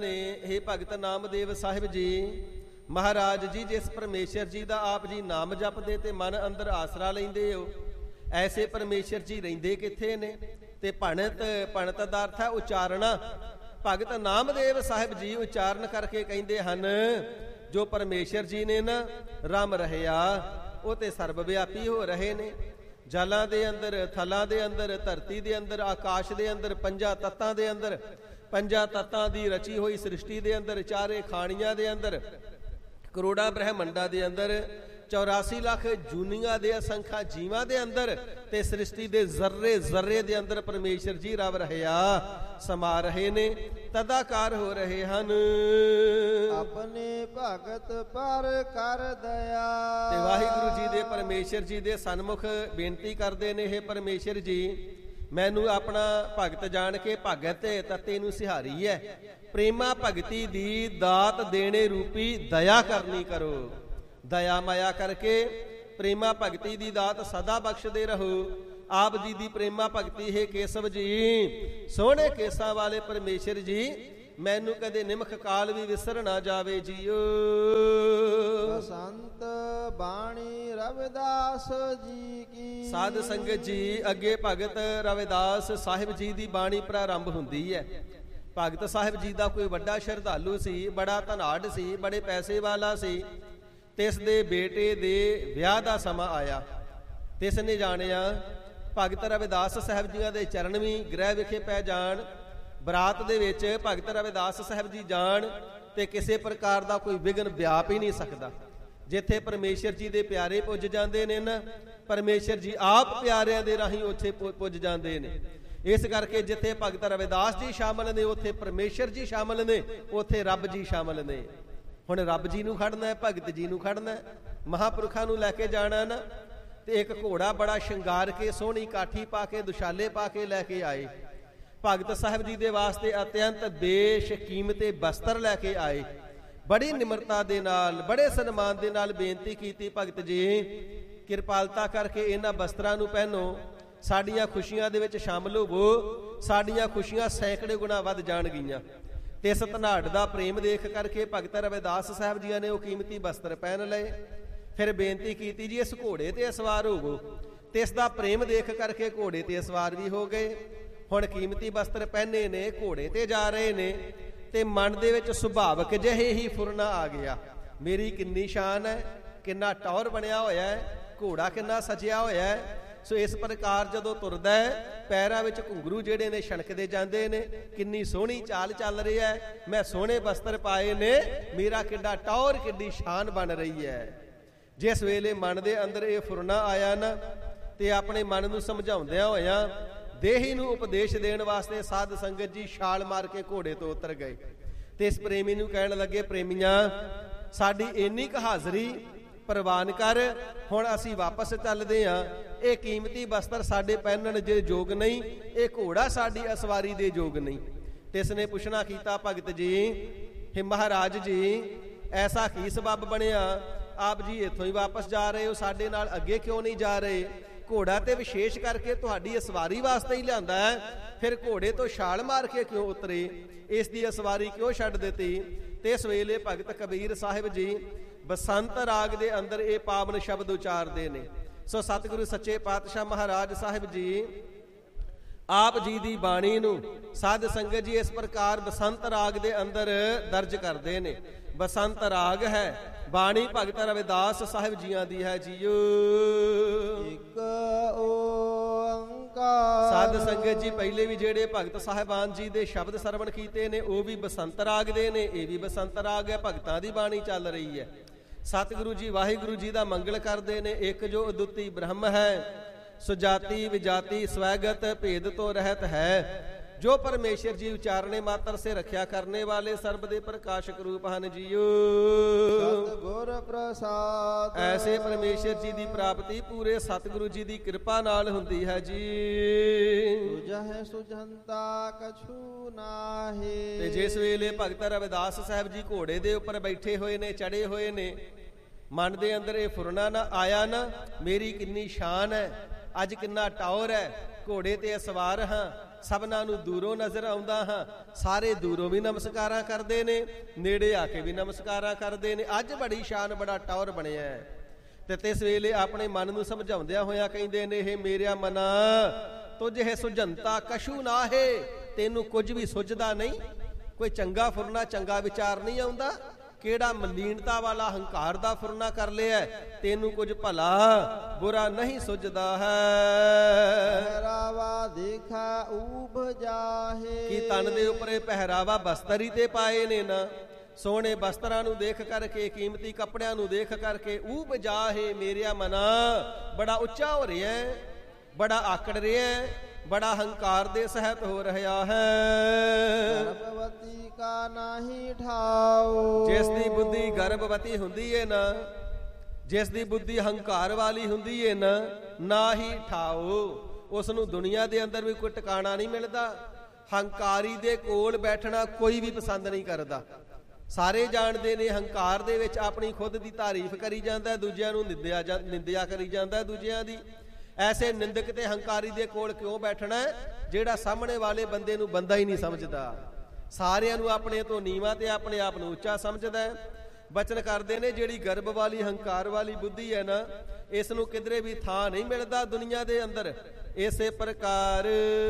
ਨੇ हे ਭਗਤ ਨਾਮਦੇਵ ਸਾਹਿਬ ਜੀ, ਮਹਾਰਾਜ ਜੀ ਜਿਸ ਪਰਮੇਸ਼ਰ ਜੀ ਦਾ ਆਪ ਜੀ ਨਾਮ ਜਪਦੇ ਤੇ ਮਨ ਅੰਦਰ ਆਸਰਾ ਲੈਂਦੇ ਹੋ, ਐਸੇ ਪਰਮੇਸ਼ਰ ਜੀ ਰਹਿੰਦੇ ਕਿੱਥੇ ਨੇ? ਤੇ ਭਣਤ ਦਾ ਅਰਥ ਹੈ ਉਚਾਰਣਾ। ਭਗਤ ਨਾਮਦੇਵ ਸਾਹਿਬ ਜੀ ਉਚਾਰਨ ਕਰਕੇ ਕਹਿੰਦੇ ਹਨ, ਜੋ ਪਰਮੇਸ਼ਰ ਜੀ ਨੇ ਨਾ ਰਮ ਰਹਿਆ, ਉਹ ਤੇ ਸਰਬ ਵਿਆਪੀ ਹੋ ਰਹੇ ਨੇ। ਜਲਾਂ ਦੇ ਅੰਦਰ, ਥਲਾਂ ਦੇ ਅੰਦਰ, ਧਰਤੀ ਦੇ ਅੰਦਰ, ਆਕਾਸ਼ ਦੇ ਅੰਦਰ, ਪੰਜਾਂ ਤੱਤਾਂ ਦੇ ਅੰਦਰ, ਪੰਜਾਂ ਤੱਤਾਂ ਦੀ ਰਚੀ ਹੋਈ ਸ੍ਰਿਸ਼ਟੀ ਦੇ ਅੰਦਰ, ਚਾਰੇ ਖਾਣੀਆਂ ਦੇ ਅੰਦਰ, ਕਰੋੜਾਂ ਬ੍ਰਹਮੰਡਾਂ ਦੇ ਅੰਦਰ, 84 ਲੱਖ ਜੂਨੀਆਂ ਦੇ ਅਸੰਖਾ ਜੀਵਾਂ ਦੇ ਅੰਦਰ, ਤੇ ਸ੍ਰਿਸ਼ਟੀ ਦੇ ਜ਼ਰਰੇ ਜ਼ਰਰੇ ਦੇ ਅੰਦਰ ਪਰਮੇਸ਼ਰ ਜੀ ਰਵ ਰਹਿਆ ਸਮਾ ਰਹੇ ਨੇ, ਤਦਾਕਾਰ ਹੋ ਰਹੇ ਹਨ। ਆਪਣੇ ਭਗਤ ਪਰ ਕਰ ਦਇਆ। ਤੇ ਵਾਹਿਗੁਰੂ ਜੀ ਦੇ ਪਰਮੇਸ਼ਰ ਜੀ ਦੇ ਸਨਮੁਖ ਬੇਨਤੀ ਕਰਦੇ ਨੇ, हे ਪਰਮੇਸ਼ਰ ਜੀ, ਮੈਨੂੰ ਆਪਣਾ ਭਗਤ ਜਾਣ ਕੇ ਭਗਤ ਤਤੇ ਨੂੰ ਸਿਹਾਰੀ ਹੈ, ਪ੍ਰੇਮਾ ਭਗਤੀ ਦੀ ਦਾਤ ਦੇਣੇ ਰੂਪੀ ਦਇਆ ਕਰਨੀ ਕਰੋ। ਦਇਆ ਮਾਇਆ ਕਰਕੇ ਪ੍ਰੇਮਾ ਭਗਤੀ ਦੀ ਦਾਤ ਸਦਾ ਬਖਸ਼ਦੇ ਰਹੋ। ਆਪ ਜੀ ਦੀ ਪ੍ਰੇਮਾ ਭਗਤੀ ਹੈ ਕੇਸਵ ਜੀ, ਸੋਹਣੇ ਕੇਸਾਂ ਵਾਲੇ ਪਰਮੇਸ਼ਰ ਜੀ, ਮੈਨੂੰ ਕਦੇ ਨਿਮਖ ਕਾਲ ਵੀ ਵਿਸਰ ਨਾ ਜਾਵੇ ਜੀਓ। ਬਸੰਤ ਬਾਣੀ ਰਵਿਦਾਸ ਜੀ ਕੀ। ਸਾਧ ਸੰਗਤ ਜੀ, ਅੱਗੇ ਭਗਤ ਰਵਿਦਾਸ ਸਾਹਿਬ ਜੀ ਦੀ ਬਾਣੀ ਪ੍ਰਾਰੰਭ ਹੁੰਦੀ ਹੈ। ਭਗਤ ਸਾਹਿਬ ਜੀ ਦਾ ਕੋਈ ਵੱਡਾ ਸ਼ਰਧਾਲੂ ਸੀ, ਬੜਾ ਧਨਾਢ ਸੀ, ਬੜੇ ਪੈਸੇ ਵਾਲਾ ਸੀ। ਤਿਸ ਦੇ ਬੇਟੇ ਦੇ ਵਿਆਹ ਦਾ ਸਮਾਂ ਆਇਆ। ਤਿਸ ਨੇ ਜਾਣਿਆ ਭਗਤ ਰਵਿਦਾਸ ਸਾਹਿਬ ਜੀਆਂ ਦੇ ਚਰਨ ਵੀ ਗ੍ਰਹਿ ਵਿਖੇ ਪੈ ਜਾਣ, ਬਰਾਤ ਦੇ ਵਿੱਚ ਭਗਤ ਰਵਿਦਾਸ ਸਾਹਿਬ ਜੀ ਜਾਣ, ਤੇ ਕਿਸੇ ਪ੍ਰਕਾਰ ਦਾ ਕੋਈ ਵਿਘਨ ਵਿਆਪ ਹੀ ਨਹੀਂ ਸਕਦਾ। ਜਿੱਥੇ ਪਰਮੇਸ਼ਰ ਜੀ ਦੇ ਪਿਆਰੇ ਪੁੱਜ ਜਾਂਦੇ ਨੇ ਨਾ, ਪਰਮੇਸ਼ਰ ਜੀ ਆਪ ਪਿਆਰਿਆਂ ਦੇ ਰਾਹੀਂ ਉੱਥੇ ਪੁੱਜ ਜਾਂਦੇ ਨੇ। ਇਸ ਕਰਕੇ ਜਿੱਥੇ ਭਗਤ ਰਵਿਦਾਸ ਜੀ ਸ਼ਾਮਲ ਨੇ, ਉੱਥੇ ਪਰਮੇਸ਼ਰ ਜੀ ਸ਼ਾਮਲ ਨੇ, ਉੱਥੇ ਰੱਬ ਜੀ ਸ਼ਾਮਲ ਨੇ। ਹੁਣ ਰੱਬ ਜੀ ਨੂੰ ਖੜਨਾ ਹੈ, ਭਗਤ ਜੀ ਨੂੰ ਖੜਨਾ ਹੈ, ਮਹਾਂਪੁਰਖਾਂ ਨੂੰ ਲੈ ਕੇ ਜਾਣਾ ਨਾ। ਤੇ ਇੱਕ ਘੋੜਾ ਬੜਾ ਸ਼ਿੰਗਾਰ ਕੇ, ਸੋਹਣੀ ਕਾਠੀ ਪਾ ਕੇ, ਦੁਸ਼ਾਲੇ ਪਾ ਕੇ ਲੈ ਕੇ ਆਏ। ਭਗਤ ਸਾਹਿਬ ਜੀ ਦੇ ਵਾਸਤੇ ਅਤਿਅੰਤ ਬੇਸ਼ਕੀਮਤੇ ਬਸਤਰ ਲੈ ਕੇ ਆਏ। ਬੜੀ ਨਿਮਰਤਾ ਦੇ ਨਾਲ, ਬੜੇ ਸਨਮਾਨ ਦੇ ਨਾਲ ਬੇਨਤੀ ਕੀਤੀ, ਭਗਤ ਜੀ ਕਿਰਪਾਲਤਾ ਕਰਕੇ ਇਹਨਾਂ ਬਸਤਰਾਂ ਨੂੰ ਪਹਿਨੋ, ਸਾਡੀਆਂ ਖੁਸ਼ੀਆਂ ਦੇ ਵਿੱਚ ਸ਼ਾਮਲ ਹੋਵੋ, ਸਾਡੀਆਂ ਖੁਸ਼ੀਆਂ ਸੈਂਕੜੇ ਗੁਣਾ ਵੱਧ ਜਾਣਗੀਆਂ। ਤੇ ਇਸ ਧਨਾਢ ਦਾ ਪ੍ਰੇਮ ਦੇਖ ਕਰਕੇ ਭਗਤ ਰਵਿਦਾਸ ਸਾਹਿਬ ਜੀਆਂ ਨੇ ਉਹ ਕੀਮਤੀ ਬਸਤਰ ਪਹਿਨ ਲਏ। ਫਿਰ ਬੇਨਤੀ ਕੀਤੀ, ਜੀ ਇਸ ਘੋੜੇ ਤੇ ਸਵਾਰ ਹੋਵੋ। ਤੇ ਇਸ ਦਾ ਪ੍ਰੇਮ ਦੇਖ ਕਰਕੇ ਘੋੜੇ ਤੇ ਸਵਾਰ ਵੀ ਹੋ ਗਏ। ਹੁਣ ਕੀਮਤੀ ਬਸਤਰ ਪਹਿਨੇ ਨੇ, ਘੋੜੇ ਤੇ ਜਾ ਰਹੇ ਨੇ, ਤੇ ਮਨ ਦੇ ਵਿੱਚ ਸੁਭਾਵਕ ਜਿਹੇ ਹੀ ਫੁਰਨਾ ਆ ਗਿਆ, ਮੇਰੀ ਕਿੰਨੀ ਸ਼ਾਨ ਹੈ, ਕਿੰਨਾ ਟੌਰ ਬਣਿਆ ਹੋਇਆ ਹੈ, ਘੋੜਾ ਕਿੰਨਾ ਸਜਿਆ ਹੋਇਆ ਹੈ। ਸੋ ਇਸ ਪ੍ਰਕਾਰ ਜਦੋਂ ਤੁਰਦਾ ਹੈ, ਪੈਰਾਂ ਵਿੱਚ ਘੁੰਗਰੂ ਜਿਹੜੇ ਨੇ ਛਣਕਦੇ ਜਾਂਦੇ ਨੇ, ਕਿੰਨੀ ਸੋਹਣੀ ਚਾਲ ਚੱਲ ਰਹੀ ਹੈ, ਮੈਂ ਸੋਹਣੇ ਬਸਤਰ ਪਾਏ ਨੇ, ਮੇਰਾ ਕਿੱਡਾ ਟੌਰ, ਕਿੱਡੀ ਸ਼ਾਨ ਬਣ ਰਹੀ ਹੈ। ਜਿਸ ਵੇਲੇ ਮਨ ਦੇ ਅੰਦਰ ਇਹ ਫੁਰਨਾ ਆਇਆ ਨਾ, ਤੇ ਆਪਣੇ ਮਨ ਨੂੰ ਸਮਝਾਉਂਦਿਆਂ ਹੋਇਆਂ ਦੇਹੀ ਨੂੰ ਉਪਦੇਸ਼ ਦੇਣ ਵਾਸਤੇ ਸਾਧ ਸੰਗਤ ਜੀ ਛਾਲ ਮਾਰ ਕੇ ਘੋੜੇ ਤੋਂ ਉਤਰ ਗਏ। ਤੇ ਇਸ ਪ੍ਰੇਮੀ ਨੂੰ ਕਹਿਣ ਲੱਗੇ, ਪ੍ਰੇਮੀਆਂ, ਸਾਡੀ ਇੰਨੀ ਕੁ ਹਾਜ਼ਰੀ ਪ੍ਰਵਾਨ ਕਰ, ਹੁਣ ਅਸੀਂ ਵਾਪਸ ਚੱਲਦੇ ਹਾਂ। ਇਹ ਕੀਮਤੀ ਬਸਤਰ ਸਾਡੇ ਪਹਿਨਣ ਦੇ ਯੋਗ ਨਹੀਂ, ਇਹ ਘੋੜਾ ਸਾਡੀ ਅਸਵਾਰੀ ਦੇ ਯੋਗ ਨਹੀਂ। ਤੇ ਇਸ ਨੇ ਪੁੱਛਣਾ ਕੀਤਾ, ਭਗਤ ਜੀ, हे ਮਹਾਰਾਜ ਜੀ, ਐਸਾ ਕੀ ਸਬੱਬ ਬਣਿਆ, ਆਪ ਜੀ ਇੱਥੋਂ ਹੀ ਵਾਪਸ ਜਾ ਰਹੇ ਹੋ, ਸਾਡੇ ਨਾਲ ਅੱਗੇ ਕਿਉਂ ਨਹੀਂ ਜਾ ਰਹੇ? ਘੋੜਾ ਤੇ ਵਿਸ਼ੇਸ਼ ਕਰਕੇ ਤੁਹਾਡੀ ਅਸਵਾਰੀ ਵਾਸਤੇ ਹੀ ਲਿਆਂਦਾ ਹੈ, ਫਿਰ ਘੋੜੇ ਤੋਂ ਛਾਲ ਮਾਰ ਕੇ ਕਿਉਂ ਉਤਰੇ, ਇਸ ਦੀ ਅਸਵਾਰੀ ਕਿਉਂ ਛੱਡ ਦਿੱਤੀ? ਤੇ ਇਸ ਵੇਲੇ ਭਗਤ ਕਬੀਰ ਸਾਹਿਬ ਜੀ ਬਸੰਤ ਰਾਗ ਦੇ ਅੰਦਰ ਇਹ ਪਾਵਨ ਸ਼ਬਦ ਉਚਾਰਦੇ ਨੇ। ਸੋ ਸਤਿਗੁਰੂ ਸੱਚੇ ਪਾਤਸ਼ਾਹ ਮਹਾਰਾਜ ਸਾਹਿਬ ਜੀ ਆਪ ਜੀ ਦੀ ਬਾਣੀ ਨੂੰ ਸਾਧ ਸੰਗਤ ਜੀ ਇਸ ਪ੍ਰਕਾਰ ਬਸੰਤ ਰਾਗ ਦੇ ਅੰਦਰ ਦਰਜ ਕਰਦੇ ਨੇ। ਬਸੰਤ ਰਾਗ ਹੈ, ਬਾਣੀ ਭਗਤ ਰਵਿਦਾਸ ਸਾਹਿਬ ਜੀਆਂ ਦੀ ਹੈ ਜੀਓ। ਇੱਕ ਓੰਕਾਰ। ਸਾਧ ਸੰਗਤ ਜੀ ਪਹਿਲੇ ਵੀ ਜਿਹੜੇ ਭਗਤ ਸਾਹਿਬਾਨ ਜੀ ਦੇ ਸ਼ਬਦ ਸਰਵਣ ਕੀਤੇ ਨੇ, ਉਹ ਵੀ ਬਸੰਤ ਰਾਗ ਦੇ ਨੇ, ਇਹ ਵੀ ਬਸੰਤ ਰਾਗ ਹੈ, ਭਗਤਾਂ ਦੀ ਬਾਣੀ ਚੱਲ ਰਹੀ ਹੈ। ਸਤਿਗੁਰੂ ਜੀ ਵਾਹਿਗੁਰੂ ਜੀ ਦਾ ਮੰਗਲ ਕਰਦੇ ਨੇ। ਇੱਕ ਜੋ ਅਦੁੱਤੀ ਬ੍ਰਹਮ ਹੈ, ਸੁਜਾਤੀ ਵਿਜਾਤੀ ਸਵੈਗਤ ਭੇਦ ਤੋਂ ਰਹਿਤ ਹੈ, ਜੋ ਪਰਮੇਸ਼ਰ ਜੀ ਉਚਾਰਨੇ ਮਾਤਰ ਸੇ ਰੱਖਿਆ ਕਰਨੇ ਵਾਲੇ ਸਰਬ ਦੇ ਪ੍ਰਕਾਸ਼ਕ ਰੂਪ ਹਨ ਜੀਓ। ਸਤਿਗੁਰ ਪ੍ਰਸਾਦ। ਐਸੇ ਪਰਮੇਸ਼ਰ ਜੀ ਦੀ ਪ੍ਰਾਪਤੀ ਪੂਰੇ ਸਤਿਗੁਰੂ ਜੀ ਦੀ ਕਿਰਪਾ ਨਾਲ ਹੁੰਦੀ ਹੈ ਜੀ। ਸੁਜਹਿ ਸੁਜੰਤਾ ਕਛੂ ਨਾਹੀ। ਤੇ ਜਿਸ ਵੇਲੇ ਭਗਤ ਰਵਿਦਾਸ ਸਾਹਿਬ ਜੀ ਘੋੜੇ ਦੇ ਉੱਪਰ ਬੈਠੇ ਹੋਏ ਨੇ, ਚੜੇ ਹੋਏ ਨੇ, ਮਨ ਦੇ ਅੰਦਰ ਇਹ ਫੁਰਨਾ ਨਾ ਆਇਆ ਨਾ, ਮੇਰੀ ਕਿੰਨੀ ਸ਼ਾਨ ਹੈ, ਅੱਜ ਕਿੰਨਾ ਟੌਰ ਹੈ, ਘੋੜੇ ਤੇ ਸਵਾਰ ਹਾਂ, ਸਭਨਾਂ ਨੂੰ ਦੂਰੋਂ ਨਜ਼ਰ ਆਉਂਦਾ ਹਾਂ। ਸਾਰੇ ਦੂਰੋਂ ਵੀ ਨਮਸਕਾਰਾਂ ਕਰਦੇ ਨੇ, ਨੇੜੇ ਆ ਕੇ ਵੀ ਨਮਸਕਾਰਾਂ ਕਰਦੇ ਨੇ। ਅੱਜ ਬੜੀ ਸ਼ਾਨ, ਬੜਾ ਟੌਰ ਬਣਿਆ ਹੈ। ਤੇ ਤਿਸ ਵੇਲੇ ਆਪਣੇ ਮਨ ਨੂੰ ਸਮਝਾਉਂਦਿਆਂ ਹੋਇਆਂ ਕਹਿੰਦੇ ਨੇ, ਇਹ ਮੇਰਿਆ ਮਨਾ ਤੁਝ ਇਹ ਸੁਝੰਤਾ ਕਛੂ ਨਾਹੇ, ਤੈਨੂੰ ਕੁਝ ਵੀ ਸੁਝਦਾ ਨਹੀਂ, ਕੋਈ ਚੰਗਾ ਫੁਰਨਾ, ਚੰਗਾ ਵਿਚਾਰ ਨਹੀਂ ਆਉਂਦਾ। ਕਿਹੜਾ ਮਲੀਨਤਾ ਵਾਲਾ ਹੰਕਾਰ ਦਾ ਫੁਰਨਾ ਕਰ ਲਿਆ, ਤੈਨੂੰ ਕੁਝ ਭਲਾ ਬੁਰਾ ਨਹੀਂ ਸੁਝਦਾ ਹੈ। ਪਹਿਰਾਵਾ ਦੇਖਾ ਉਪਜਾਹੇ, ਕੀ ਤਨ ਦੇ ਉੱਪਰ ਇਹ ਪਹਿਰਾਵਾ ਬਸਤਰੀ ਤੇ ਪਾਏ ਨੇ ਨਾ, ਸੋਹਣੇ ਬਸਤਰਾਂ ਨੂੰ ਦੇਖ ਕਰਕੇ, ਕੀਮਤੀ ਕੱਪੜਿਆਂ ਨੂੰ ਦੇਖ ਕਰਕੇ, ਉਪਜਾਹੇ ਮੇਰਿਆ ਮਨਾ ਬੜਾ ਉੱਚਾ ਹੋ ਰਿਹਾ, ਬੜਾ ਆਕੜ ਰਿਹਾ, ਬੜਾ ਹੰਕਾਰ ਦੇ ਸਹਿਤ ਹੋ ਰਿਹਾ ਹੈ। ਗਰਭਵਤੀ ਕਾ ਨਾਹੀ ਠਾਓ, ਜਿਸ ਦੀ ਬੁੱਧੀ ਗਰਭਵਤੀ ਹੁੰਦੀ ਏ ਨਾ, ਜਿਸ ਦੀ ਬੁੱਧੀ ਹੰਕਾਰ ਵਾਲੀ ਹੁੰਦੀ ਏ ਨਾ ਹੀ ਠਾਓ, ਉਸ ਨੂੰ ਦੁਨੀਆ ਦੇ ਅੰਦਰ ਵੀ ਕੋਈ ਟਿਕਾਣਾ ਨਹੀਂ ਮਿਲਦਾ। ਹੰਕਾਰੀ ਦੇ ਕੋਲ ਬੈਠਣਾ ਕੋਈ ਵੀ ਪਸੰਦ ਨਹੀਂ ਕਰਦਾ। ਸਾਰੇ ਜਾਣਦੇ ਨੇ ਹੰਕਾਰ ਦੇ ਵਿੱਚ ਆਪਣੀ ਖੁਦ ਦੀ ਤਾਰੀਫ ਕਰੀ ਜਾਂਦਾ, ਦੂਜਿਆਂ ਨੂੰ ਨਿੰਦਿਆ ਕਰੀ ਜਾਂਦਾ ਦੂਜਿਆਂ ਦੀ। ਐਸੇ ਨਿੰਦਕ ਤੇ ਹੰਕਾਰੀ ਦੇ ਕੋਲ ਕਿਉਂ ਬੈਠਣਾ, ਜਿਹੜਾ ਸਾਹਮਣੇ ਵਾਲੇ ਬੰਦੇ ਨੂੰ ਬੰਦਾ ਹੀ ਨਹੀਂ ਸਮਝਦਾ, ਸਾਰਿਆਂ ਨੂੰ ਆਪਣੇ ਤੋਂ ਨੀਵਾਂ ਤੇ ਆਪਣੇ ਆਪ ਨੂੰ ਉੱਚਾ ਸਮਝਦਾ। ਬਚਨ ਕਰਦੇ ਨੇ, ਜਿਹੜੀ ਗਰਭ ਵਾਲੀ ਹੰਕਾਰ ਵਾਲੀ ਬੁੱਧੀ ਹੈ ਨਾ, ਇਸ ਨੂੰ ਕਿਧਰੇ ਵੀ ਥਾਂ ਨਹੀਂ ਮਿਲਦਾ ਦੁਨੀਆ ਦੇ ਅੰਦਰ। ਇਸੇ ਪ੍ਰਕਾਰ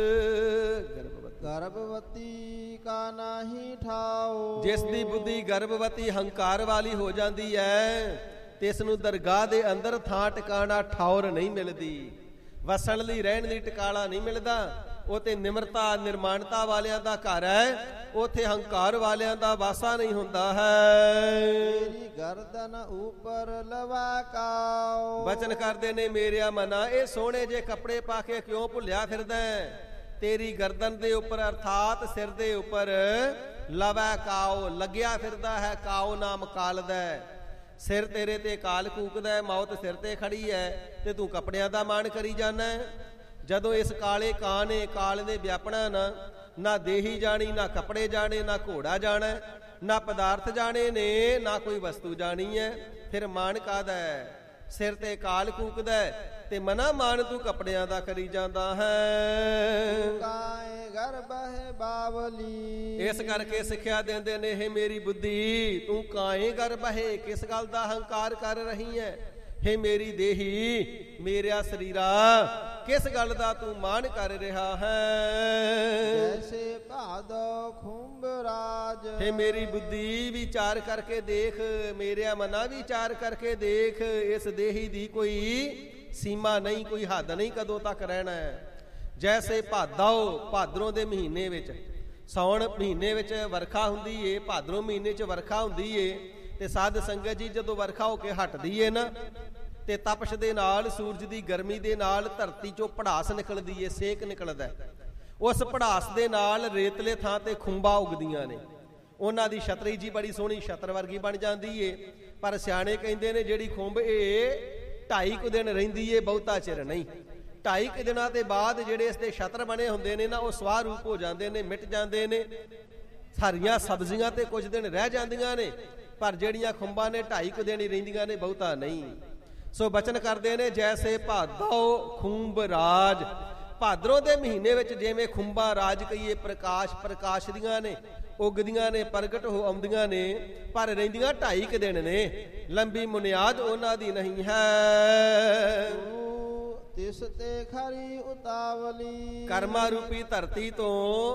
ਗਰਭਵਤੀ ਕਾ ਨਾਹੀ ਠਾਓ, ਜਿਸ ਦੀ ਬੁੱਧੀ ਗਰਭਵਤੀ ਹੰਕਾਰ ਵਾਲੀ ਹੋ ਜਾਂਦੀ ਹੈ, ਤੇ ਇਸ ਨੂੰ ਦਰਗਾਹ ਦੇ ਅੰਦਰ ਥਾਂ ਟਿਕਾਣਾ ਠੌਰ ਨਹੀਂ ਮਿਲਦੀ, ਵਸਣ ਲਈ ਰਹਿਣ ਲਈ ਟਿਕਾਣਾ ਨਹੀਂ ਮਿਲਦਾ। ਉਹ ਤੇ ਨਿਮਰਤਾ ਨਿਰਮਾਣਤਾ ਵਾਲਿਆਂ ਦਾ ਘਰ ਹੈ, ਉਥੇ ਹੰਕਾਰ ਵਾਲਿਆਂ ਦਾ ਵਾਸਾ ਨਹੀਂ ਹੁੰਦਾ ਹੈ। ਤੇਰੀ ਗਰਦਨ ਉੱਪਰ ਲਵਾਕਾਓ, ਬਚਨ ਕਰਦੇ ਨੇ, ਮੇਰਿਆ ਮਨਾ ਇਹ ਸੋਹਣੇ ਜੇ ਕੱਪੜੇ ਪਾ ਕੇ ਕਿਉਂ ਭੁੱਲਿਆ ਫਿਰਦਾ, ਤੇਰੀ ਗਰਦਨ ਦੇ ਉੱਪਰ ਅਰਥਾਤ ਸਿਰ ਦੇ ਉੱਪਰ ਲਵੈ ਕਾਓ ਲੱਗਿਆ ਫਿਰਦਾ ਹੈ। ਕਾਓ ਨਾਮ ਕਾਲ ਦਾ, ਸਿਰ ਤੇਰੇ ਤੇ ਕਾਲ ਕੂਕਦਾ, ਮੌਤ ਸਿਰ ਤੇ ਖੜੀ ਹੈ, ਤੇ ਤੂੰ ਕੱਪੜਿਆਂ ਦਾ ਮਾਣ ਕਰੀ ਜਾਣਾ। ਜਦੋਂ ਇਸ ਕਾਲੇ ਕਾਂ ਨੇ, ਕਾਲ ਨੇ ਵਿਆਪਣਾ ਨਾ ਦੇਹੀ ਜਾਣੀ, ਨਾ ਕੱਪੜੇ ਜਾਣੇ, ਨਾ ਘੋੜਾ ਜਾਣਾ, ਨਾ ਪਦਾਰਥ ਜਾਣੇ ਨੇ, ਨਾ ਕੋਈ ਵਸਤੂ ਜਾਣੀ ਹੈ, ਫਿਰ ਮਾਣ ਕਾਹਦਾ ਹੈ? ਸਿਰ ਤੇ ਕਾਲ ਕੂਕਦਾ ਤੇ ਮਨਾ ਮਾਣ ਤੂੰ ਕੱਪੜਿਆਂ ਦਾ ਕਰੀ ਜਾਂਦਾ ਹੈ। ਕਾਏ ਗਰਭ ਹੈ ਬਾਵਲੀ, ਇਸ ਕਰਕੇ ਸਿੱਖਿਆ ਦਿੰਦੇ ਨੇ, ਇਹ ਮੇਰੀ ਬੁੱਧੀ ਤੂੰ ਕਾਏ ਗਰਭ ਹੈ, ਕਿਸ ਗੱਲ ਦਾ ਹੰਕਾਰ ਕਰ ਰਹੀ ਹੈ? ਹੇ ਮੇਰੀ ਦੇਹੀ, ਮੇਰਿਆ ਸਰੀਰਾ, ਕਿਸ ਗੱਲ ਦਾ ਤੂੰ ਮਾਣ ਕਰ ਰਿਹਾ ਹੈ? ਜੈਸੇ ਭਾਦੋ ਖੁੰਭ ਰਾਜ, ਹੇ ਮੇਰੀ ਬੁੱਧੀ ਵਿਚਾਰ ਕਰਕੇ ਦੇਖ, ਮੇਰਿਆ ਮਨਾ ਵਿਚਾਰ ਕਰਕੇ ਦੇਖ, ਇਸ ਦੇਹੀ ਦੀ ਕੋਈ ਸੀਮਾ ਨਹੀਂ, ਕੋਈ ਹੱਦ ਨਹੀਂ, ਕਦੋਂ ਤੱਕ ਰਹਿਣਾ ਹੈ। ਜੈਸੇ ਭਾਦਰੋਂ ਦੇ ਮਹੀਨੇ ਵਿੱਚ, ਸਾਉਣ ਮਹੀਨੇ ਵਿੱਚ ਵਰਖਾ ਹੁੰਦੀ ਏ, ਭਾਦਰੋਂ ਮਹੀਨੇ 'ਚ ਵਰਖਾ ਹੁੰਦੀ ਏ, ਤੇ ਸਾਧ ਸੰਗਤ ਜੀ ਜਦੋਂ ਵਰਖਾ ਹੋ ਕੇ ਹਟਦੀ ਏ ਨਾ, ਤੇ ਤਪਸ਼ ਦੇ ਨਾਲ, ਸੂਰਜ ਦੀ ਗਰਮੀ ਦੇ ਨਾਲ ਧਰਤੀ 'ਚੋਂ ਪੜਾਸ ਨਿਕਲਦੀ ਏ, ਸੇਕ ਨਿਕਲਦਾ। ਉਸ ਪੜਾਸ ਦੇ ਨਾਲ ਰੇਤਲੇ ਥਾਂ ਤੇ ਖੁੰਬਾਂ ਉਗਦੀਆਂ ਨੇ, ਉਹਨਾਂ ਦੀ ਛਤਰੀ ਜੀ ਬੜੀ ਸੋਹਣੀ ਛਤਰ ਵਰਗੀ ਬਣ ਜਾਂਦੀ ਏ। ਪਰ ਸਿਆਣੇ ਕਹਿੰਦੇ ਨੇ, ਜਿਹੜੀ ਖੁੰਬ ਇਹ 2.5 ਕੁ ਦਿਨ ਰਹਿੰਦੀ ਏ, ਬਹੁਤਾ ਚਿਰ ਨਹੀਂ। 2.5 ਕੁ ਦਿਨਾਂ ਦੇ ਬਾਅਦ ਜਿਹੜੇ ਇਸ ਦੇ ਛਤਰ ਬਣੇ ਹੁੰਦੇ ਨੇ ਨਾ, ਉਹ ਸਵਾਹ ਰੂਪ ਹੋ ਜਾਂਦੇ ਨੇ, ਮਿਟ ਜਾਂਦੇ ਨੇ। ਹਰੀਆਂ ਸਬਜ਼ੀਆਂ ਤੇ ਕੁਝ ਦਿਨ ਰਹਿ ਜਾਂਦੀਆਂ ਨੇ, ਪਰ ਜਿਹੜੀਆਂ ਖੁੰਬਾਂ ਨੇ 2.5 ਕੁ ਦਿਨ ਹੀ ਰਹਿੰਦੀਆਂ ਨੇ, ਬਹੁਤਾ ਨਹੀਂ। ਸੋ ਬਚਨ ਕਰਦੇ ਨੇ, ਜੈਸੇ ਭਾਦੋ ਖੁੰਭ ਰਾਜ, ਭਾਦਰੋਂ ਦੇ ਮਹੀਨੇ ਵਿੱਚ ਜਿਵੇਂ ਖੁੰਬਾਂ ਰਾਜ ਕਹੀਏ, ਪ੍ਰਕਾਸ਼ ਦੀਆਂ ਨੇ, ਉਗਦੀਆਂ ਨੇ, ਪ੍ਰਗਟ ਹੋ ਆਉਂਦੀਆਂ ਨੇ, ਪਰ ਰਹਿੰਦੀਆਂ 2.5 ਕੁ ਦਿਨ ਨੇ, ਲੰਬੀ ਮੁਨਿਆਦ ਉਹਨਾਂ ਦੀ ਨਹੀਂ ਹੈ। ਤਿਸ ਤੇ ਖਰੀ ਉਤਾਵਲੀ, ਕਰਮਾ ਰੂਪੀ ਧਰਤੀ ਤੋਂ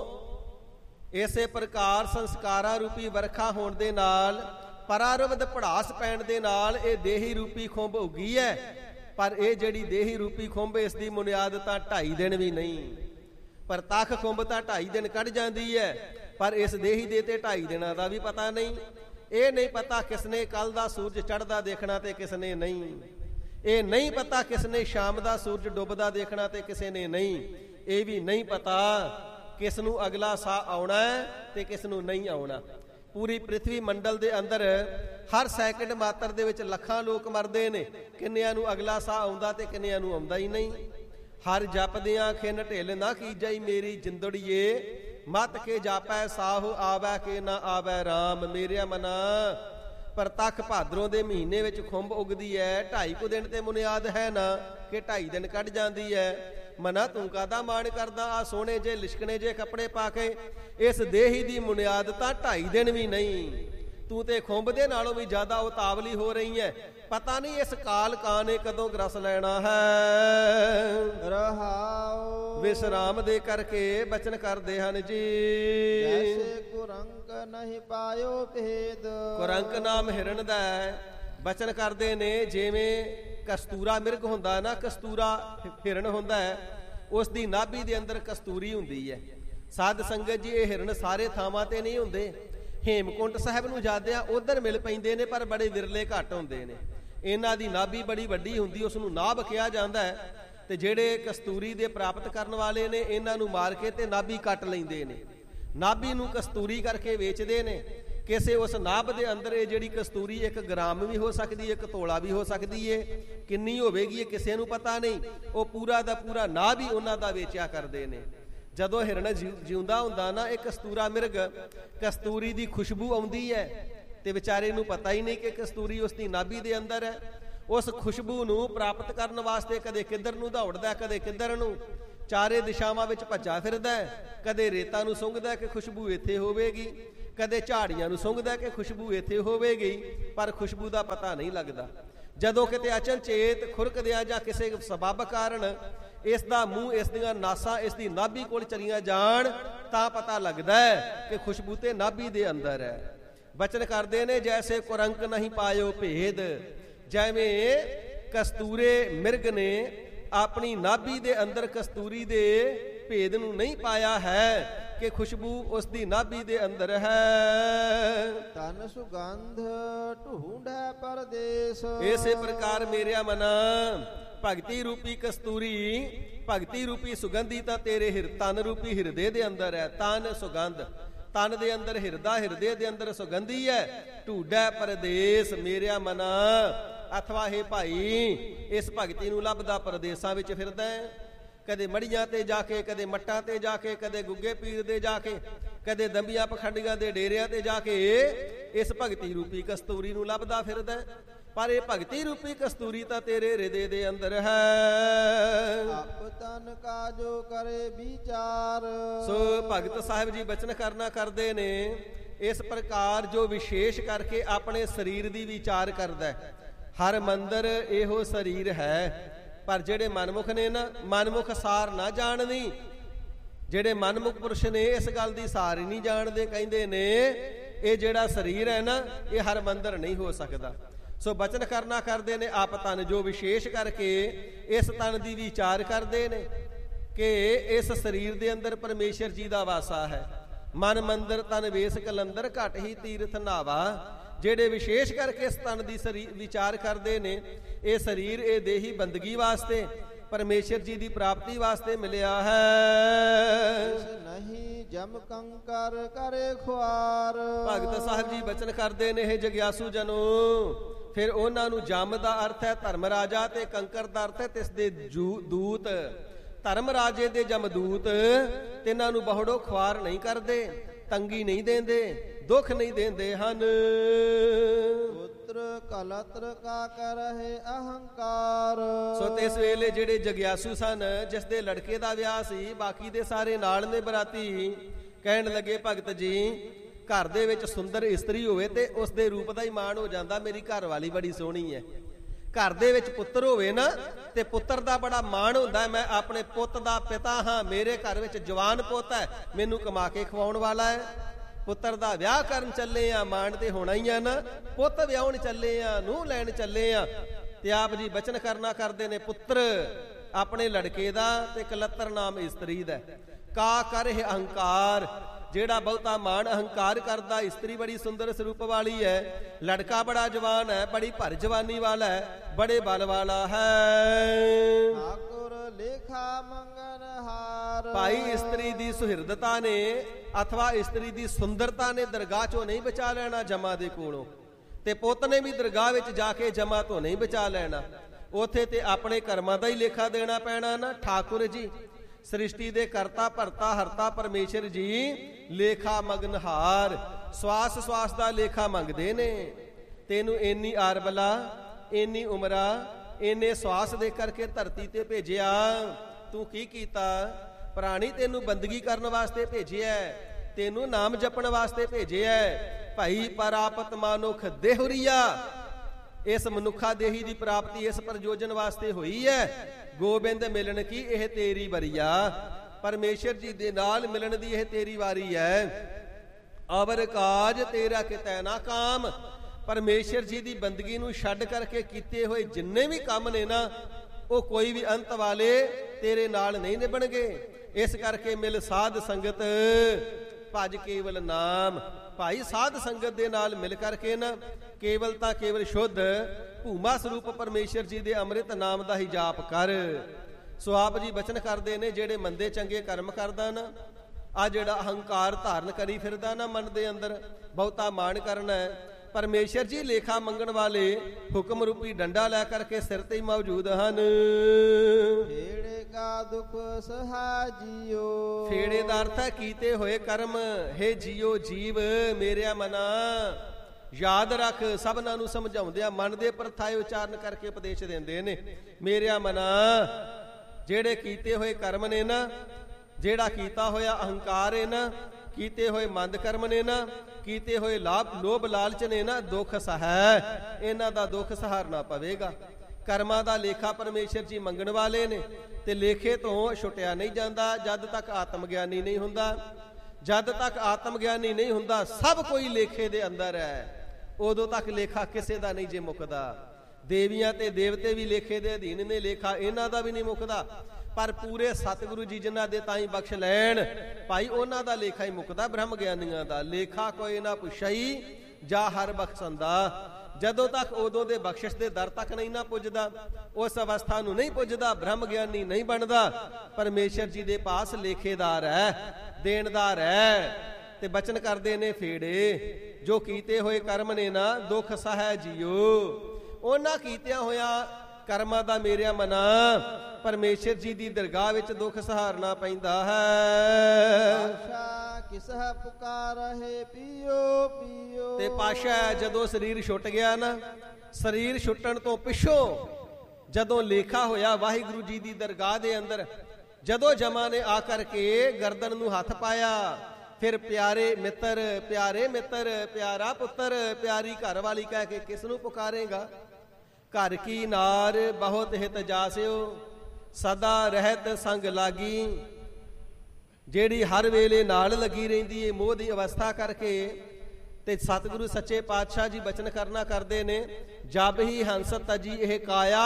ਇਸੇ ਪ੍ਰਕਾਰ ਸੰਸਕਾਰਾਂ ਰੂਪੀ ਵਰਖਾ ਹੋਣ ਦੇ ਨਾਲ, ਪਰਾਰਵਦ ਪੜਾਸ ਪੈਣ ਦੇ ਨਾਲ ਇਹ ਦੇਹੀ ਰੂਪੀ ਖੁੰਭ ਉੱਗੀ ਹੈ। ਪਰ ਇਹ ਜਿਹੜੀ ਦੇਹੀ ਰੂਪੀ ਖੁੰਭ, ਇਸ ਦੀ ਮੁਨਿਆਦ ਤਾਂ 2.5 ਦਿਨ ਵੀ ਨਹੀਂ। ਪਰ ਤਖ ਖੁੰਭ ਤਾਂ 2.5 ਦਿਨ ਕੱਢ ਜਾਂਦੀ ਹੈ, ਪਰ ਇਸ ਦੇਹੀ ਦੇ ਤੇ 2.5 ਦਿਨਾਂ ਦਾ ਵੀ ਪਤਾ ਨਹੀਂ। ਇਹ ਨਹੀਂ ਪਤਾ ਕਿਸਨੇ ਕੱਲ ਦਾ ਸੂਰਜ ਚੜ੍ਹਦਾ ਦੇਖਣਾ ਤੇ ਕਿਸਨੇ ਨਹੀਂ। ਇਹ ਨਹੀਂ ਪਤਾ ਕਿਸਨੇ ਸ਼ਾਮ ਦਾ ਸੂਰਜ ਡੁੱਬਦਾ ਦੇਖਣਾ ਤੇ ਕਿਸੇ ਨੇ ਨਹੀਂ। ਇਹ ਵੀ ਨਹੀਂ ਪਤਾ ਕਿਸ ਨੂੰ ਅਗਲਾ ਸਾਹ ਆਉਣਾ ਤੇ ਕਿਸ ਨੂੰ ਨਹੀਂ ਆਉਣਾ। ਪੂਰੀ ਪ੍ਰਿਥਵੀ ਮੰਡਲ ਦੇ ਅੰਦਰ ਹਰ ਸੈਕਿੰਡ ਮਾਤਰ ਦੇ ਵਿੱਚ ਲੱਖਾਂ ਲੋਕ ਮਰਦੇ ਨੇ, ਕਿੰਨਿਆਂ ਨੂੰ ਅਗਲਾ ਸਾਹ ਆਉਂਦਾ ਤੇ ਕਿੰਨਿਆਂ ਨੂੰ ਆਉਂਦਾ ਹੀ ਨਹੀਂ। ਹਰ ਜਪਦਿਆਂ ਖਿੰਨ ਢਿੱਲ ਨਾ ਕੀਜਈ ਮੇਰੀ ਜਿੰਦੜੀਏ, ਮਤ ਕੇ ਜਾਪੈ ਸਾਹੁ ਆਵੈ ਕੇ ਨਾ ਆਵੈ ਰਾਮ। ਮੇਰਿਆ ਮਨਾ, ਪਰ ਤਖ ਭਾਦਰੋਂ ਦੇ ਮਹੀਨੇ ਵਿੱਚ ਖੁੰਭ ਉਗਦੀ ਹੈ, 2.5 ਕੁ ਦਿਨ ਤੇ ਮੁਨਿਆਦ ਹੈ ਨਾ, ਕਿ 2.5 ਦਿਨ ਕੱਢ ਜਾਂਦੀ ਹੈ। ਮਨਾ ਤੂੰ ਕਾਹਦਾ ਮਾਣ ਕਰਦਾ, ਆ ਸੋਹਣੇ ਜੇ ਲਿਸ਼ਕਣੇ ਜੇ ਕੱਪੜੇ ਪਾ ਕੇ, ਇਸ ਦੇਹੀ ਦੀ ਮੁਨਿਆਦ ਤਾਂ 2.5 ਦਿਨ ਵੀ ਨਹੀਂ। ਤੂੰ ਤੇ ਖੁੰਭ ਦੇ ਨਾਲੋਂ ਵੀ ਜ਼ਿਆਦਾ ਉਤਾਵਲੀ ਹੋ ਰਹੀ ਹੈ। ਪਤਾ ਨਹੀਂ ਇਸ ਕਾਲ ਕਾਂ ਨੇ ਕਦੋਂ ਗ੍ਰਸ ਲੈਣਾ ਹੈ। ਰਹਾਉ ਵਿਸਰਾਮ ਦੇ ਕਰਕੇ ਬਚਨ ਕਰਦੇ ਹਨ ਜੀ। ਜੈਸੇ ਕੁਰੰਕ ਨਹੀਂ ਪਾਇਓ ਭੇਦ। ਕੁਰੰਕ ਨਾਮ ਹਿਰਨ ਦਾ ਹੈ। ਬਚਨ ਕਰਦੇ ਨੇ ਜਿਵੇਂ ਕਸਤੂਰਾ ਮਿਰਗ ਹੁੰਦਾ ਨਾ, ਕਸਤੂਰਾ ਹਿਰਨ ਹੁੰਦਾ ਹੈ, ਉਸ ਦੀ ਨਾਭੀ ਦੇ ਅੰਦਰ ਕਸਤੂਰੀ ਹੁੰਦੀ ਹੈ। ਸਾਧ ਸੰਗਤ ਜੀ, ਇਹ ਹਿਰਨ ਸਾਰੇ ਥਾਵਾਂ ਤੇ ਨਹੀਂ ਹੁੰਦੇ। ਹੇਮਕੁੰਟ ਸਾਹਿਬ ਨੂੰ ਜਾਂਦਿਆਂ ਉਧਰ ਮਿਲ ਪੈਂਦੇ ਨੇ, ਪਰ ਬੜੇ ਵਿਰਲੇ ਘੱਟ ਹੁੰਦੇ ਨੇ। ਇਹਨਾਂ ਦੀ ਨਾਭੀ ਬੜੀ ਵੱਡੀ ਹੁੰਦੀ, ਉਸ ਨੂੰ ਨਾਭ ਕਿਹਾ ਜਾਂਦਾ ਹੈ। ਤੇ ਜਿਹੜੇ ਕਸਤੂਰੀ ਦੇ ਪ੍ਰਾਪਤ ਕਰਨ ਵਾਲੇ ਨੇ, ਇਹਨਾਂ ਨੂੰ ਮਾਰ ਕੇ ਤੇ ਨਾਭੀ ਕੱਟ ਲੈਂਦੇ ਨੇ। ਨਾਭੀ ਨੂੰ ਕਸਤੂਰੀ ਕਰਕੇ ਵੇਚਦੇ ਨੇ। ਕਿਸੇ ਉਸ ਨਾਭ ਦੇ ਅੰਦਰ ਇਹ ਜਿਹੜੀ ਕਸਤੂਰੀ 1 ਗ੍ਰਾਮ ਵੀ ਹੋ ਸਕਦੀ ਹੈ, 1 ਤੋਲਾ ਵੀ ਹੋ ਸਕਦੀ ਹੈ। ਕਿੰਨੀ ਹੋਵੇਗੀ ਇਹ ਕਿਸੇ ਨੂੰ ਪਤਾ ਨਹੀਂ। ਉਹ ਪੂਰਾ ਦਾ ਪੂਰਾ ਨਾਭ ਹੀ ਉਹਨਾਂ ਦਾ ਵੇਚਿਆ ਕਰਦੇ ਨੇ। ਜਦੋਂ ਹਿਰਨ ਜਿਉਂਦਾ ਹੁੰਦਾ ਨਾ, ਇਹ ਕਸਤੂਰਾ ਮਿਰਗ, ਕਸਤੂਰੀ ਦੀ ਖੁਸ਼ਬੂ ਆਉਂਦੀ ਹੈ ਤੇ ਵਿਚਾਰੇ ਨੂੰ ਪਤਾ ਹੀ ਨਹੀਂ ਕਿ ਕਸਤੂਰੀ ਉਸ ਦੀ ਨਾਭੀ ਦੇ ਅੰਦਰ ਹੈ। ਉਸ ਖੁਸ਼ਬੂ ਨੂੰ ਪ੍ਰਾਪਤ ਕਰਨ ਵਾਸਤੇ ਕਦੇ ਕਿੱਧਰ ਨੂੰ ਦੌੜਦਾ, ਕਦੇ ਕਿੱਧਰ ਨੂੰ, ਚਾਰੇ ਦਿਸ਼ਾਵਾਂ ਵਿੱਚ ਭੱਜਾ ਫਿਰਦਾ ਹੈ। ਕਦੇ ਰੇਤਾਂ ਨੂੰ ਸੁੰਘਦਾ ਕਿ ਖੁਸ਼ਬੂ ਇੱਥੇ ਹੋਵੇਗੀ, ਕਦੇ ਝਾੜੀਆਂ ਨੂੰ ਸੁੰਘਦਾ ਕਿ ਖੁਸ਼ਬੂ ਇੱਥੇ ਹੋਵੇਗੀ, ਪਰ ਖੁਸ਼ਬੂ ਦਾ ਪਤਾ ਨਹੀਂ ਲੱਗਦਾ। ਜਦੋਂ ਕਿਤੇ ਅਚਨਚੇਤ ਖੁਰਕਦਿਆਂ ਜਾਂ ਕਿਸੇ ਸਬੱਬ ਕਾਰਨ ਇਸ ਦਾ ਮੂੰਹ, ਇਸ ਦੀਆਂ ਨਾਸਾਂ ਇਸ ਦੀ ਨਾਭੀ ਕੋਲ ਚਲੀਆਂ ਜਾਣ, ਤਾਂ ਪਤਾ ਲੱਗਦਾ ਹੈ ਕਿ ਖੁਸ਼ਬੂ ਤੇ ਨਾਭੀ ਦੇ ਅੰਦਰ ਹੈ। ਬਚਨ ਕਰਦੇ ਨੇ ਜੈਸੇ ਕੁਰੰਕ ਨਹੀਂ ਪਾਇਓ ਭੇਦ। ਜਿਵੇਂ ਕਸਤੂਰੇ ਮਿਰਗ ਨੇ ਆਪਣੀ ਨਾਭੀ ਦੇ ਅੰਦਰ ਕਸਤੂਰੀ ਦੇ ਭੇਦ ਨੂੰ ਨਹੀਂ ਪਾਇਆ ਹੈ ਕਿ ਖੁਸ਼ਬੂ ਉਸ ਦੀ ਨਾਭੀ ਦੇ ਅੰਦਰ ਹੈ। ਤਨ ਸੁਗੰਧ ਢੂੰਢੈ ਪਰਦੇਸ। ਇਸੇ ਪ੍ਰਕਾਰ ਮੇਰਿਆ ਮਨਾ, ਭਗਤੀ ਰੂਪੀ ਕਸਤੂਰੀ, ਭਗਤੀ ਰੂਪੀ ਸੁਗੰਧੀ ਤਾਂ ਤੇਰੇ ਤਨ ਰੂਪੀ ਹਿਰਦੇ ਦੇ ਅੰਦਰ ਹੈ। ਤਨ ਸੁਗੰਧ, ਤਨ ਦੇ ਅੰਦਰ ਹਿਰਦਾ, ਹਿਰਦੇ ਦੇ ਅੰਦਰ ਸੁਗੰਧੀ ਹੈ। ਢੂੰਢੈ ਪਰਦੇਸ ਮੇਰਿਆ ਮਨਾ, ਅਥਵਾ ਹੈ ਭਾਈ, ਇਸ ਭਗਤੀ ਨੂੰ ਲੱਭਦਾ ਪਰਦੇਸਾਂ ਵਿੱਚ ਫਿਰਦਾ ਹੈ। ਕਦੇ ਮੜੀਆਂ ਤੇ ਜਾ ਕੇ, ਕਦੇ ਮੱਟਾਂ ਤੇ ਜਾ ਕੇ, ਕਦੇ ਗੁੱਗੇ ਪੀਰ ਦੇ ਜਾ ਕੇ, ਕਦੇ ਦੰਬੀਆਂ ਪਖੰਡੀਆਂ ਦੇ ਡੇਰਿਆਂ ਤੇ ਜਾ ਕੇ ਇਸ ਭਗਤੀ ਰੂਪੀ ਕਸਤੂਰੀ ਨੂੰ ਲੱਭਦਾ ਫਿਰਦਾ। ਪਰ ਇਹ ਭਗਤੀ ਰੂਪੀ ਕਸਤੂਰੀ ਤਾਂ ਤੇਰੇ ਹਿਰਦੇ ਦੇ ਅੰਦਰ ਹੈ। ਆਪ ਤਨ ਕਾ ਜੋ ਕਰੇ ਵਿਚਾਰ। ਸੋ ਭਗਤ ਸਾਹਿਬ ਜੀ ਬਚਨ ਕਰਨਾ ਕਰਦੇ ਨੇ, ਇਸ ਪ੍ਰਕਾਰ ਜੋ ਵਿਸ਼ੇਸ਼ ਕਰਕੇ ਆਪਣੇ ਸਰੀਰ ਦੀ ਵਿਚਾਰ ਕਰਦਾ ਹੈ। ਹਰ ਮੰਦਰ ਇਹੋ ਸਰੀਰ ਹੈ, ਪਰ ਜਿਹੜੇ ਮਨਮੁਖ ਨੇ ਨਾ, ਮਨਮੁਖ ਸਾਰ ਨਾ ਜਾਣਨੀ। ਜਿਹੜੇ ਮਨਮੁਖ ਪੁਰਸ਼ ਨੇ ਇਸ ਗੱਲ ਦੀ ਸਾਰ ਹੀ ਨਹੀਂ ਜਾਣਦੇ। ਕਹਿੰਦੇ ਨੇ ਇਹ ਜਿਹੜਾ ਸਰੀਰ ਹੈ ਨਾ, ਇਹ ਹਰ ਮੰਦਰ ਨਹੀਂ ਹੋ ਸਕਦਾ। ਸੋ ਬਚਨ ਕਰਨਾ ਕਰਦੇ ਨੇ ਆਪ ਤਨ, ਜੋ ਵਿਸ਼ੇਸ਼ ਕਰਕੇ ਇਸ ਤਨ ਦੀ ਵਿਚਾਰ ਕਰਦੇ ਨੇ ਕਿ ਇਸ ਸਰੀਰ ਦੇ ਅੰਦਰ ਪਰਮੇਸ਼ਰ ਜੀ ਦਾ ਵਾਸਾ ਹੈ। ਮਨ ਮੰਦਰ ਤਨ ਵੇਸ ਕਲੰਦਰ, ਘਟ ਹੀ ਤੀਰਥ ਨਾਵਾ। ਜਿਹੜੇ ਵਿਸ਼ੇਸ਼ ਕਰਕੇ ਇਸ ਤਨ ਦੀ ਵਿਚਾਰ ਕਰਦੇ ਨੇ, ਇਹ ਸਰੀਰ, ਇਹ ਦੇਹੀ ਬੰਦਗੀ ਵਾਸਤੇ, ਪਰਮੇਸ਼ਰ ਜੀ ਦੀ ਪ੍ਰਾਪਤੀ ਵਾਸਤੇ ਮਿਲਿਆ ਹੈ। ਨਹੀਂ ਜਮ ਕੰਕਰ ਕਰੇ ਖੁਆਰ। ਭਗਤ ਸਾਹਿਬ ਜੀ ਬਚਨ ਕਰਦੇ ਨੇ, ਇਹ ਜਗਿਆਸੂ ਜਨੋ, ਫਿਰ ਉਹਨਾਂ ਨੂੰ ਜਮ ਦਾ ਅਰਥ ਹੈ ਧਰਮ ਰਾਜਾ, ਤੇ ਕੰਕਰ ਦਾ ਅਰਥ ਹੈ ਤਿਸ ਦੇ ਦੂਤ। ਧਰਮ ਰਾਜੇ ਦੇ ਜਮਦੂਤ ਤਿੰਨਾਂ ਨੂੰ ਬਹੁੜੋ ਖੁਆਰ ਨਹੀਂ ਕਰਦੇ, ਤੰਗੀ ਨਹੀਂ ਦਿੰਦੇ, ਦੁੱਖ ਨਹੀਂ ਦਿੰਦੇ ਹਨ। ਪੁੱਤਰ ਕਲਤਰ ਕਾ ਕਰਹਿ ਅਹੰਕਾਰ। ਸੋ ਇਸ ਵੇਲੇ ਜਿਹੜੇ ਜਗਿਆਸੂ ਸਨ, ਜਿਸ ਦੇ ਲੜਕੇ ਦਾ ਵਿਆਹ ਸੀ, ਬਾਕੀ ਦੇ ਸਾਰੇ ਨਾਲ ਨੇ ਬਰਾਤੀ, ਕਹਿਣ ਲੱਗੇ ਭਗਤ ਜੀ, ਘਰ ਦੇ ਵਿੱਚ ਸੁੰਦਰ ਇਸਤਰੀ ਹੋਵੇ ਤੇ ਉਸ ਦੇ ਰੂਪ ਦਾ ਹੀ ਮਾਣ ਹੋ ਜਾਂਦਾ, ਮੇਰੀ ਘਰ ਵਾਲੀ ਬੜੀ ਸੋਹਣੀ ਹੈ। ਘਰ ਦੇ ਵਿੱਚ ਪੁੱਤਰ ਹੋਵੇ ਨਾ, ਤੇ ਪੁੱਤਰ ਦਾ ਬੜਾ ਮਾਣ ਹੁੰਦਾ, ਮੈਂ ਆਪਣੇ ਪੁੱਤ ਦਾ ਪਿਤਾ ਹਾਂ, ਮੇਰੇ ਘਰ ਵਿੱਚ ਜਵਾਨ ਪੁੱਤ ਹੈ, ਮੈਨੂੰ ਕਮਾ ਕੇ ਖਵਾਉਣ ਵਾਲਾ ਹੈ। ਪੁੱਤਰ ਦਾ ਵਿਆਹ ਕਰਨ ਚੱਲੇ ਆ, ਮਾਣ ਤੇ ਹੋਣਾ ਹੀ ਆ ਨਾ। ਪੁੱਤ ਵਿਆਹਣ ਚੱਲੇ ਆ, ਨੂੰਹ ਲੈਣ ਚੱਲੇ ਆ, ਤੇ ਆਪ ਜੀ ਬਚਨ ਕਰਨਾ ਕਰਦੇ ਨੇ, ਪੁੱਤਰ ਆਪਣੇ ਲੜਕੇ ਦਾ ਤੇ ਕਲੱਤਰ ਨਾਮ ਇਸਤਰੀ ਦਾ। ਕਾ ਕਰਹਿ ਅਹੰਕਾਰ, ਜਿਹੜਾ ਬਹੁਤਾ ਮਾਣ ਅਹੰਕਾਰ ਕਰਦਾ। ਇਸਤਰੀ ਬੜੀ ਸੁੰਦਰ ਸਰੂਪ ਵਾਲੀ ਹੈ, ਲੜਕਾ ਬੜਾ ਜਵਾਨ ਹੈ, ਬੜੀ ਭਰ ਜਵਾਨੀ ਵਾਲਾ ਹੈ, ਬੜੇ ਬਲ ਵਾਲਾ ਹੈ। ਠਾਕੁਰ ਲੇਖਾ ਮੰਗਨ ਹਾਰ। ਭਾਈ ਇਸਤਰੀ ਦੀ ਸੁਹਿਰਦਤਾ ਨੇ ਅਥਵਾ ਇਸਤਰੀ ਦੀ ਸੁੰਦਰਤਾ ਨੇ ਦਰਗਾਹ ਚੋਂ ਨਹੀਂ ਬਚਾ ਲੈਣਾ ਜਮਾ ਦੇ ਕੋਲੋਂ, ਤੇ ਪੁੱਤ ਨੇ ਵੀ ਦਰਗਾਹ ਵਿੱਚ ਜਾ ਕੇ ਜਮਾ ਤੋਂ ਨਹੀਂ ਬਚਾ ਲੈਣਾ। ਉਥੇ ਤੇ ਆਪਣੇ ਕਰਮਾਂ ਦਾ ਹੀ ਲੇਖਾ ਦੇਣਾ ਪੈਣਾ ਨਾ। ਠਾਕੁਰ ਜੀ ਸ੍ਰਿਸ਼ਟੀ ਦੇ ਕਰਤਾ ਭਰਤਾ ਹਰਤਾ ਪਰਮੇਸ਼ਰ ਜੀ ਲੇਖਾ ਮੰਗਨਹਾਰ, ਸਵਾਸ ਸਵਾਸ ਦਾ ਲੇਖਾ ਮੰਗਦੇ ਨੇ। ਤੈਨੂੰ ਇੰਨੀ ਆਰਬਲਾ, ਇੰਨੀ ਉਮਰਾ, ਇੰਨੇ ਸਵਾਸ ਦੇ ਕਰਕੇ ਧਰਤੀ ਤੇ ਭੇਜਿਆ, ਤੂੰ ਕੀ ਕੀਤਾ? ਪ੍ਰਾਣੀ ਤੈਨੂੰ ਬੰਦਗੀ ਕਰਨ ਵਾਸਤੇ ਭੇਜਿਆ, ਤੈਨੂੰ ਨਾਮ ਜਪਣ ਵਾਸਤੇ ਭੇਜਿਆ। ਭਾਈ ਪਰਾਪਤ ਮਾਨੁਖ ਦੇਹੁਰੀਆ, ਇਸ ਮਨੁੱਖਾ ਦੇਹੀ ਦੀ ਪ੍ਰਾਪਤੀ ਇਸ ਪ੍ਰਯੋਜਨ ਵਾਸਤੇ ਹੋਈ ਹੈ। ਗੋਬਿੰਦ ਮਿਲਣ ਕੀ ਇਹ ਤੇਰੀ ਵਰੀਆ, ਪਰਮੇਸ਼ਰ ਜੀ ਦੇ ਨਾਲ ਮਿਲਣ ਦੀ ਇਹ ਤੇਰੀ ਵਾਰੀ ਹੈ। ਅਵਰ ਕਾਜ ਤੇਰਾ ਕਿਤੈ ਨਾ ਕਾਮ, ਪਰਮੇਸ਼ਰ ਜੀ ਦੀ ਬੰਦਗੀ ਨੂੰ ਛੱਡ ਕਰਕੇ ਕੀਤੇ ਹੋਏ ਜਿੰਨੇ ਵੀ ਕੰਮ ਨੇ ਨਾ, ਉਹ ਕੋਈ ਵੀ ਅੰਤ ਵਾਲੇ ਤੇਰੇ ਨਾਲ ਨਹੀਂ ਨਿਭਣਗੇ। ਇਸ ਕਰਕੇ ਮਿਲ ਸਾਧ ਸੰਗਤ ਭਜ ਕੇਵਲ ਨਾਮ। ਭਾਈ ਸਾਧ ਸੰਗਤ ਦੇ ਨਾਲ ਮਿਲ ਕਰਕੇ ਨਾ ਕੇਵਲ ਤਾਂ ਕੇਵਲ ਸ਼ੁੱਧ ਭੂਮਾ ਸਰੂਪ ਪਰਮੇਸ਼ਰ ਜੀ ਦੇ ਅੰਮ੍ਰਿਤ ਨਾਮ ਦਾ ਹੀ ਜਾਪ ਕਰ। ਸੋ ਆਪ ਜੀ ਬਚਨ ਕਰਦੇ ਨੇ, ਜਿਹੜੇ ਮੰਦੇ ਚੰਗੇ ਕਰਮ ਕਰਦਾ ਨਾ, ਆ ਜਿਹੜਾ ਅਹੰਕਾਰ ਧਾਰਨ ਕਰੀ ਫਿਰਦਾ ਨਾ ਮਨ ਦੇ ਅੰਦਰ, ਬਹੁਤਾ ਮਾਣ ਕਰਨਾ ਹੈ, ਪਰਮੇਸ਼ਰ ਜੀ ਲੇਖਾ ਮੰਗਣ ਵਾਲੇ ਹੁਕਮ ਰੂਪੀ ਡੰਡਾ ਲੈ ਕਰਕੇ ਸਿਰ ਤੇ ਹੀ ਮੌਜੂਦ ਹਨ। ਫੇੜੇ ਕਾ ਦੁਖ ਸਹਾ ਜੀਓ, ਫੇੜੇ ਦਾ ਅਰਥ ਹੈ ਕੀਤੇ ਹੋਏ ਕਰਮ। ਹੇ ਜੀਓ ਜੀਵ ਮੇਰਿਆ ਮਨਾ, ਯਾਦ ਰੱਖ। ਸਭਨਾਂ ਨੂੰ ਸਮਝਾਉਂਦਿਆਂ ਮਨ ਦੇ ਪਰਥਾਏ ਉਚਾਰਨ ਕਰਕੇ ਉਪਦੇਸ਼ ਦਿੰਦੇ ਨੇ। ਮੇਰਿਆ ਮਨਾ, ਜਿਹੜੇ ਕੀਤੇ ਹੋਏ ਕਰਮ ਨੇ ਨਾ, ਜਿਹੜਾ ਕੀਤਾ ਹੋਇਆ ਅਹੰਕਾਰ ਹੈ ਨਾ, ਕੀਤੇ ਹੋਏ ਮੰਦ ਕਰਮ ਨੇ ਨਾ, ਕੀਤੇ ਹੋਏ ਲੋਭ ਲਾਲਚ ਨੇ ਨਾ, ਦੁੱਖ ਸਹੈ, ਇਹਨਾਂ ਦਾ ਦੁੱਖ ਸਹਾਰਨਾ ਪਵੇਗਾ। ਕਰਮਾਂ ਦਾ ਲੇਖਾ ਪਰਮੇਸ਼ਰ ਜੀ ਮੰਗਣ ਵਾਲੇ ਨੇ, ਤੇ ਲੇਖੇ ਤੋਂ ਛੁੱਟਿਆ ਨਹੀਂ ਜਾਂਦਾ ਜਦ ਤੱਕ ਆਤਮ ਗਿਆਨੀ ਨਹੀਂ ਹੁੰਦਾ। ਜਦ ਤੱਕ ਆਤਮ ਗਿਆਨੀ ਨਹੀਂ ਹੁੰਦਾ ਸਭ ਕੋਈ ਲੇਖੇ ਦੇ ਅੰਦਰ ਹੈ, ਉਦੋਂ ਤੱਕ ਲੇਖਾ ਕਿਸੇ ਦਾ ਨਹੀਂ ਜੇ ਮੁੱਕਦਾ। ਦੇਵੀਆਂ ਤੇ ਦੇਵਤੇ ਵੀ ਲੇਖੇ ਦੇ ਅਧੀਨ ਨੇ, ਲੇਖਾ ਇਹਨਾਂ ਦਾ ਵੀ ਨਹੀਂ ਮੁੱਕਦਾ। ਪਰ ਪੂਰੇ ਸਤਿਗੁਰੂ ਜੀ ਜਿਨ੍ਹਾਂ ਦੇ ਤਾਈਂ ਬਖਸ਼ ਲੈਣ ਭਾਈ, ਉਹਨਾਂ ਦਾ ਲੇਖਾ ਹੀ ਮੁੱਕਦਾ। ਬ੍ਰਹਮ ਗਿਆਨੀਆਂ ਦਾ ਲੇਖਾ ਕੋਈ ਨਾ ਪੁੱਛਈ ਜਾ ਹਰ ਬਖਸ਼ੰਦਾ। ਜਦੋਂ ਤੱਕ ਉਦੋਂ ਦੇ ਬਖਸ਼ਿਸ਼ ਦੇ ਦਰ ਤੱਕ ਨਹੀਂ ਨਾ ਪੁੱਜਦਾ, ਉਸ ਅਵਸਥਾ ਨੂੰ ਨਹੀਂ ਪੁੱਜਦਾ, ਬ੍ਰਹਮ ਗਿਆਨੀ ਨਹੀਂ ਬਣਦਾ। ਪਰਮੇਸ਼ਰ ਜੀ ਦੇ ਪਾਸ ਲੇਖੇਦਾਰ ਹੈ, ਦੇਣਦਾਰ ਹੈ। ਤੇ ਬਚਨ ਕਰਦੇ ਨੇ ਫੇੜੇ, ਜੋ ਕੀਤੇ ਹੋਏ ਕਰਮ ਨੇ ਨਾ ਦੁੱਖ ਸਹੈ ਜੀਓ। ਉਹਨਾਂ ਕੀਤਿਆਂ ਹੋਇਆ ਕਰਮਾਂ ਦਾ ਮੇਰਿਆ ਮਨਾ ਪਰਮੇਸ਼ਰ ਜੀ ਦੀ ਦਰਗਾਹ ਵਿੱਚ ਦੁੱਖ ਸਹਾਰਨਾ ਪੈਂਦਾ ਹੈ। ਆਸ਼ਾ ਕਿਸਹ ਪੁਕਾਰਹਿ ਪੀਓ ਪੀਓ। ਤੇ ਪਾਸ਼ਾ ਜਦੋਂ ਸਰੀਰ ਛੁੱਟ ਗਿਆ ਨਾ, ਸਰੀਰ ਛੁੱਟਣ ਤੋਂ ਪਿੱਛੋਂ ਜਦੋਂ ਲੇਖਾ ਹੋਇਆ ਵਾਹਿਗੁਰੂ ਜੀ ਦੀ ਦਰਗਾਹ ਦੇ ਅੰਦਰ, ਜਦੋਂ ਜਮਾਂ ਨੇ ਆ ਕਰਕੇ ਗਰਦਨ ਨੂੰ ਹੱਥ ਪਾਇਆ, ਫਿਰ ਪਿਆਰੇ ਮਿੱਤਰ, ਪਿਆਰਾ ਪੁੱਤਰ, ਪਿਆਰੀ ਘਰ ਵਾਲੀ ਕਹਿ ਕੇ ਕਿਸ ਨੂੰ ਪੁਕਾਰੇਗਾ? ਘਰ ਕੀ ਨਾਰ ਬਹੁਤ ਹਿਤ ਜਾਸਿਓ, ਸਦਾ ਰਹਿਤ ਸੰਗ ਲਾਗੀ। ਜਿਹੜੀ ਹਰ ਵੇਲੇ ਨਾਲ ਲੱਗੀ ਰਹਿੰਦੀ ਏ ਮੋਹ ਦੀ ਅਵਸਥਾ ਕਰਕੇ। ਤੇ ਸਤਿਗੁਰੂ ਸੱਚੇ ਪਾਤਸ਼ਾਹ ਜੀ ਬਚਨ ਕਰਨਾ ਕਰਦੇ ਨੇ, ਜਬ ਹੀ ਹੰਸ ਤਜੀ ਇਹ ਕਾਇਆ,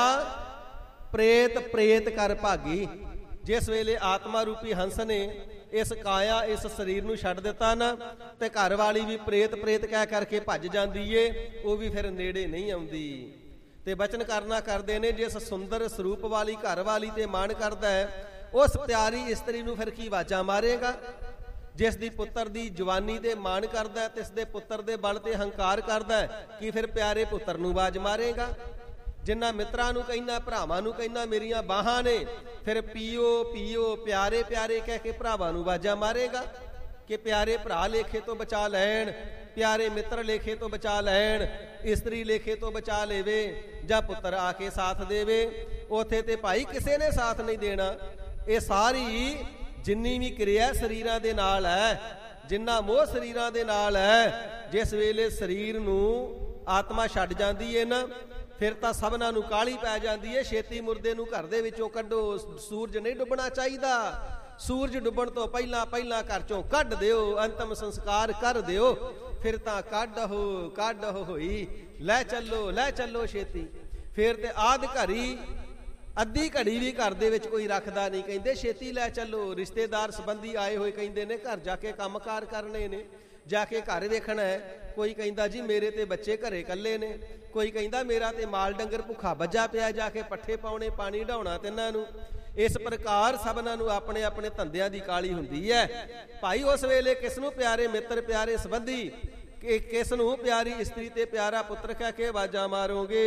ਪ੍ਰੇਤ ਕਰ ਭਾਗੀ। ਜਿਸ ਵੇਲੇ ਆਤਮਾ ਰੂਪੀ ਹੰਸ ਨੇ ਇਸ ਕਾਇਆ, ਇਸ ਸਰੀਰ ਨੂੰ ਛੱਡ ਦਿੱਤਾ ਨਾ, ਤੇ ਘਰ ਵਾਲੀ ਵੀ ਪ੍ਰੇਤ ਕਹਿ ਕਰਕੇ ਭੱਜ ਜਾਂਦੀ ਏ, ਉਹ ਵੀ ਫਿਰ ਨੇੜੇ ਨਹੀਂ ਆਉਂਦੀ। ਤੇ ਬਚਨ ਕਰਨਾ ਕਰਦੇ ਨੇ, ਜਿਸ ਸੁੰਦਰ ਸਰੂਪ ਵਾਲੀ ਘਰ ਵਾਲੀ ਤੇ ਮਾਣ ਕਰਦਾ ਹੈ, ਉਸ ਪਿਆਰੀ ਇਸਤਰੀ ਨੂੰ ਫਿਰ ਕੀ ਆਵਾਜ਼ਾਂ ਮਾਰੇਗਾ? ਜਿਸ ਦੀ ਪੁੱਤਰ ਦੀ ਜਵਾਨੀ ਤੇ ਮਾਣ ਕਰਦਾ ਹੈ, ਤੇ ਇਸ ਦੇ ਪੁੱਤਰ ਦੇ ਬਲ ਤੇ ਹੰਕਾਰ ਕਰਦਾ ਹੈ, ਕੀ ਫਿਰ ਪਿਆਰੇ ਪੁੱਤਰ ਨੂੰ ਆਵਾਜ਼ ਮਾਰੇਗਾ? ਜਿੰਨਾ ਮਿੱਤਰਾਂ ਨੂੰ ਕਹਿੰਦਾ, ਭਰਾਵਾਂ ਨੂੰ ਕਹਿੰਦਾ ਮੇਰੀਆਂ ਬਾਹਾਂ ਨੇ, ਫਿਰ ਪੀਓ ਪਿਆਰੇ ਕਹਿ ਕੇ ਭਰਾਵਾਂ ਨੂੰ ਆਵਾਜ਼ਾਂ ਮਾਰੇਗਾ ਕਿ ਪਿਆਰੇ ਭਰਾ ਲੇਖੇ ਤੋਂ ਬਚਾ ਲੈਣ, ਪਿਆਰੇ ਮਿੱਤਰ ਲੇਖੇ ਤੋਂ ਬਚਾ ਲੈਣ, ਇਸਤਰੀ ਲੇਖੇ ਤੋਂ ਬਚਾ ਲੇਵੇ, ਜਾਂ ਪੁੱਤਰ ਆ ਕੇ ਸਾਥ ਦੇਵੇ। ਉਥੇ ਤੇ ਭਾਈ ਕਿਸੇ ਨੇ ਸਾਥ ਨਹੀਂ ਦੇਣਾ। ਇਹ ਸਾਰੀ ਜਿੰਨੀ ਵੀ ਕਿਰਿਆ ਸਰੀਰਾਂ ਦੇ ਨਾਲ ਹੈ, ਜਿੰਨਾ ਮੋਹ ਸਰੀਰਾਂ ਦੇ ਨਾਲ ਹੈ, ਜਿਸ ਵੇਲੇ ਸਰੀਰ ਨੂੰ ਆਤਮਾ ਛੱਡ ਜਾਂਦੀ ਹੈ ਨਾ, ਫਿਰ ਤਾਂ ਸਭਨਾਂ ਨੂੰ ਕਾਹਲੀ ਪੈ ਜਾਂਦੀ ਹੈ, ਛੇਤੀ ਮੁਰਦੇ ਨੂੰ ਘਰ ਦੇ ਵਿੱਚੋਂ ਕੱਢੋ, ਸੂਰਜ ਨਹੀਂ ਡੁੱਬਣਾ ਚਾਹੀਦਾ। ਸੂਰਜ ਡੁੱਬਣ ਤੋਂ ਪਹਿਲਾਂ ਘਰ ਚੋਂ ਕੱਢ ਦਿਓ, ਅੰਤਮ ਸੰਸਕਾਰ ਕਰ ਦਿਓ, ਫਿਰ ਤਾਂ ਕੱਢ ਹੋਈ, ਲੈ ਚੱਲੋ ਛੇਤੀ। ਫਿਰ ਤੇ ਆਦ ਘੜੀ ਅੱਧੀ ਘੜੀ ਵੀ ਘਰ ਦੇ ਵਿੱਚ ਕੋਈ ਰੱਖਦਾ ਨਹੀਂ, ਕਹਿੰਦੇ ਛੇਤੀ ਲੈ ਚੱਲੋ। ਰਿਸ਼ਤੇਦਾਰ ਸੰਬੰਧੀ ਆਏ ਹੋਏ ਕਹਿੰਦੇ ਨੇ ਘਰ ਜਾ ਕੇ ਕੰਮਕਾਰ ਕਰਨੇ ਨੇ, ਜਾ ਕੇ ਘਰ ਵੇਖਣਾ ਹੈ। ਕੋਈ ਕਹਿੰਦਾ ਜੀ ਮੇਰੇ ਤੇ ਬੱਚੇ ਘਰੇ ਇਕੱਲੇ ਨੇ, ਕੋਈ ਕਹਿੰਦਾ ਮੇਰਾ ਤੇ ਮਾਲ ਡੰਗਰ ਭੁੱਖਾ ਬੱਜਾ ਪਿਆ, ਜਾ ਕੇ ਪੱਠੇ ਪਾਉਣੇ, ਪਾਣੀ ਢਾਉਣਾ ਤਿੰਨਾਂ ਨੂੰ। ਇਸ ਪ੍ਰਕਾਰ ਸਭਨਾਂ ਨੂੰ ਆਪਣੇ ਆਪਣੇ ਧੰਦਿਆਂ ਦੀ ਕਾਲੀ ਹੁੰਦੀ ਹੈ। ਭਾਈ ਉਸ ਵੇਲੇ ਕਿਸ ਨੂੰ ਪਿਆਰੇ ਮਿੱਤਰ, ਪਿਆਰੇ ਸੰਬੰਧੀ, ਕਿਸ ਨੂੰ ਪਿਆਰੀ ਇਸਤਰੀ ਤੇ ਪਿਆਰਾ ਪੁੱਤਰ ਕਹਿ ਕੇ ਆਵਾਜ਼ਾਂ ਮਾਰੋਗੇ?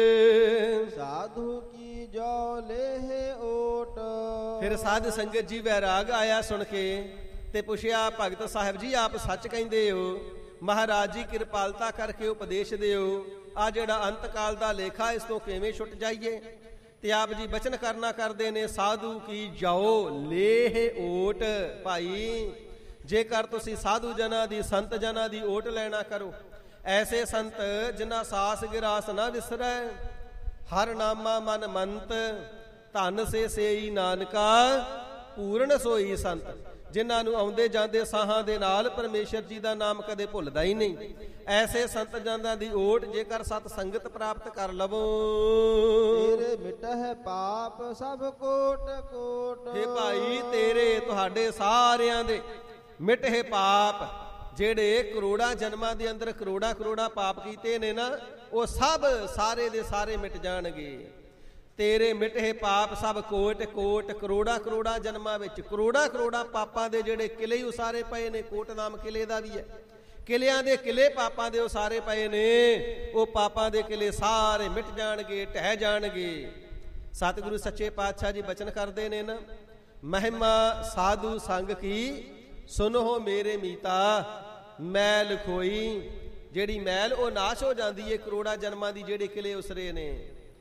ਸਾਧੂ ਕੀ ਜੋ ਲੇਹ ਓਟ। ਫਿਰ ਸਾਧ ਸੰਗਤ ਜੀ ਵੈਰਾਗ ਆਇਆ ਸੁਣ ਕੇ, ਤੇ ਪੁੱਛਿਆ, ਭਗਤ ਸਾਹਿਬ ਜੀ ਆਪ ਸੱਚ ਕਹਿੰਦੇ ਹੋ, ਮਹਾਰਾਜ ਜੀ ਕਿਰਪਾਲਤਾ ਕਰਕੇ ਉਪਦੇਸ਼ ਦਿਓ, ਆ ਜਿਹੜਾ ਅੰਤ ਕਾਲ ਦਾ ਲੇਖਾ ਇਸ ਤੋਂ ਕਿਵੇਂ ਛੁੱਟ ਜਾਈਏ? ਤੇ ਆਪ ਜੀ ਬਚਨ ਕਰਨਾ ਕਰਦੇ ਨੇ, ਸਾਧੂ ਕੀ ਜਾਓ ਲੇਹ ਓਟ। ਭਾਈ ਜੇਕਰ ਤੁਸੀਂ ਸਾਧੂ ਜਨਾਂ ਦੀ, ਸੰਤ ਜਨਾਂ ਦੀ ਓਟ ਲੈਣਾ ਕਰੋ, ਐਸੇ ਸੰਤ ਜਿਨ੍ਹਾਂ ਸਾਸ ਗਿਰਾਸ ਨਾ ਵਿਸਰੈ, ਹਰ ਨਾਮਾ ਮਨ ਮੰਤ, ਧਨ ਸੇ ਸੇਈ ਨਾਨਕਾ ਪੂਰਨ ਸੋਈ ਸੰਤ। ਜਿਨ੍ਹਾਂ ਨੂੰ ਆਉਂਦੇ ਜਾਂਦੇ ਸਾਹਾਂ ਦੇ ਨਾਲ ਪਰਮੇਸ਼ਰ ਜੀ ਦਾ ਨਾਮ ਕਦੇ ਭੁੱਲਦਾ ਹੀ ਨਹੀਂ, ਐਸੇ ਸੰਤ ਜਨਾਂ ਦੀ ਓਟ ਜੇਕਰ ਸਤ ਸੰਗਤ ਪ੍ਰਾਪਤ ਕਰ ਲਵੋ, ਤੇਰੇ ਮਿਟਹਿ ਪਾਪ ਸਭ ਕੋਟ ਕੋਟ। ਹੇ ਭਾਈ ਤੇਰੇ ਤੁਹਾਡੇ ਸਾਰਿਆਂ ਦੇ ਮਿਟਹਿ ਪਾਪ, ਜਿਹੜੇ ਕਰੋੜਾਂ ਜਨਮਾਂ ਦੇ ਅੰਦਰ ਕਰੋੜਾਂ ਕਰੋੜਾਂ ਪਾਪ ਕੀਤੇ ਨੇ ਨਾ, ਉਹ ਸਭ ਸਾਰੇ ਦੇ ਸਾਰੇ ਮਿਟ ਜਾਣਗੇ। ਤੇਰੇ ਮਿਟੇ ਪਾਪ ਸਭ ਕੋਟ ਕੋਟ। ਕਰੋੜਾਂ ਕਰੋੜਾਂ ਜਨਮਾਂ ਵਿੱਚ ਕਰੋੜਾਂ ਕਰੋੜਾਂ ਪਾਪਾਂ ਦੇ ਜਿਹੜੇ ਕਿਲੇ ਹੀ ਉਸਾਰੇ ਪਏ ਨੇ, ਕੋਟ ਨਾਮ ਕਿਲੇ ਦਾ ਵੀ ਹੈ, ਕਿਲਿਆਂ ਦੇ ਕਿਲੇ ਪਾਪਾਂ ਦੇ ਉਸਾਰੇ ਪਏ ਨੇ, ਉਹ ਪਾਪਾਂ ਦੇ ਕਿਲੇ ਸਾਰੇ ਮਿਟ ਜਾਣਗੇ, ਢਹਿ ਜਾਣਗੇ। ਸਤਿਗੁਰੂ ਸੱਚੇ ਪਾਤਸ਼ਾਹ ਜੀ ਬਚਨ ਕਰਦੇ ਨੇ ਨਾ, ਮਹਿਮਾ ਸਾਧੂ ਸੰਗ ਕੀ ਸੁਨੋ ਮੇਰੇ ਮੀਤਾ, ਮੈਲ ਖੋਈ। ਜਿਹੜੀ ਮੈਲ ਉਹ ਨਾਸ਼ ਹੋ ਜਾਂਦੀ ਏ ਕਰੋੜਾਂ ਜਨਮਾਂ ਦੀ, ਜਿਹੜੇ ਕਿਲੇ ਉਸਰੇ ਨੇ।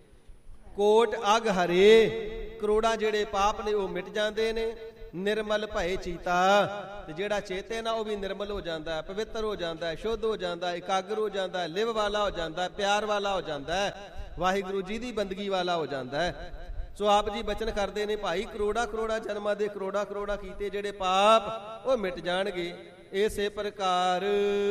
ਕੋਟ ਅਗ ਹਰੇ, ਕਰੋੜਾਂ ਜਿਹੜੇ ਪਾਪ ਨੇ ਉਹ ਮਿਟ ਜਾਂਦੇ ਨੇ। ਨਿਰਮਲ ਭਏ ਚੀਤਾ, ਤੇ ਜਿਹੜਾ ਚੇਤੇ ਨਾ ਉਹ ਵੀ ਨਿਰਮਲ ਹੋ ਜਾਂਦਾ ਹੈ, ਪਵਿੱਤਰ ਹੋ ਜਾਂਦਾ ਹੈ, ਸ਼ੁੱਧ ਹੋ ਜਾਂਦਾ ਹੈ, ਇਕਾਗਰ ਹੋ ਜਾਂਦਾ ਹੈ, ਲਿਵ ਵਾਲਾ ਹੋ ਜਾਂਦਾ ਹੈ, ਪਿਆਰ ਵਾਲਾ ਹੋ ਜਾਂਦਾ ਹੈ, ਵਾਹਿਗੁਰੂ ਜੀ ਦੀ ਬੰਦਗੀ ਵਾਲਾ ਹੋ ਜਾਂਦਾ ਹੈ। ਸੋ ਆਪ ਜੀ ਬਚਨ ਕਰਦੇ ਨੇ, ਭਾਈ ਕਰੋੜਾਂ ਕਰੋੜਾਂ ਜਨਮਾਂ ਦੇ ਕਰੋੜਾਂ ਕਰੋੜਾਂ ਕੀਤੇ ਜਿਹੜੇ ਪਾਪ ਉਹ ਮਿਟ ਜਾਣਗੇ। ਇਸੇ ਪ੍ਰਕਾਰ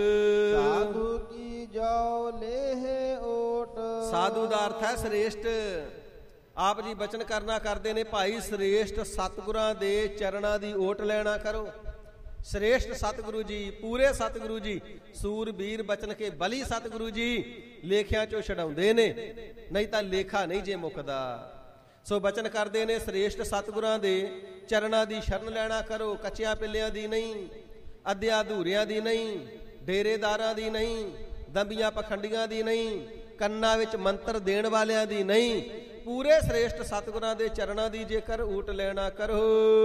ਸਾਧੂ ਕੀ ਜਾਓ ਲੇਹ ਓਟ। ਸਾਧੂ ਦਾ ਅਰਥ ਹੈ ਸ੍ਰੇਸ਼ਟ। ਆਪ ਜੀ ਬਚਨ ਕਰਨਾ ਕਰਦੇ ਨੇ, ਭਾਈ ਸ੍ਰੇਸ਼ਟ ਸਤਿਗੁਰਾਂ ਦੇ ਚਰਨਾਂ ਦੀ ਓਟ ਲੈਣਾ ਕਰੋ। ਸ੍ਰੇਸ਼ਟ ਸਤਿਗੁਰੂ ਜੀ, ਪੂਰੇ ਸਤਿਗੁਰੂ ਜੀ, ਸੂਰਬੀਰ ਬਚਨ ਕੇ ਬਲੀ ਸਤਿਗੁਰੂ ਜੀ ਲੇਖਿਆਂ ਚੋਂ ਛਡਾਉਂਦੇ ਨੇ, ਨਹੀਂ ਤਾਂ ਲੇਖਾ ਨਹੀਂ ਜੇ ਮੁੱਕਦਾ। ਸੋ ਬਚਨ ਕਰਦੇ ਨੇ, ਸ੍ਰੇਸ਼ਟ ਸਤਿਗੁਰਾਂ ਦੇ ਚਰਨਾਂ ਦੀ ਸ਼ਰਨ ਲੈਣਾ ਕਰੋ। ਕੱਚਿਆਂ ਪਿੱਲਿਆਂ ਦੀ ਨਹੀਂ, ਅੱਧਿਆਂ ਅਧੂਰਿਆਂ ਦੀ ਨਹੀਂ, ਡੇਰੇਦਾਰਾਂ ਦੀ ਨਹੀਂ, ਦੰਬੀਆਂ ਪਖੰਡੀਆਂ ਦੀ ਨਹੀਂ, ਕੰਨਾਂ ਵਿੱਚ ਮੰਤਰ ਦੇਣ ਵਾਲਿਆਂ ਦੀ ਨਹੀਂ, ਪੂਰੇ ਸ੍ਰੇਸ਼ਟ ਸਤਿਗੁਰਾਂ ਦੇ ਚਰਨਾਂ ਦੀ ਜੇਕਰ ਊਟ ਲੈਣਾ ਕਰੋ।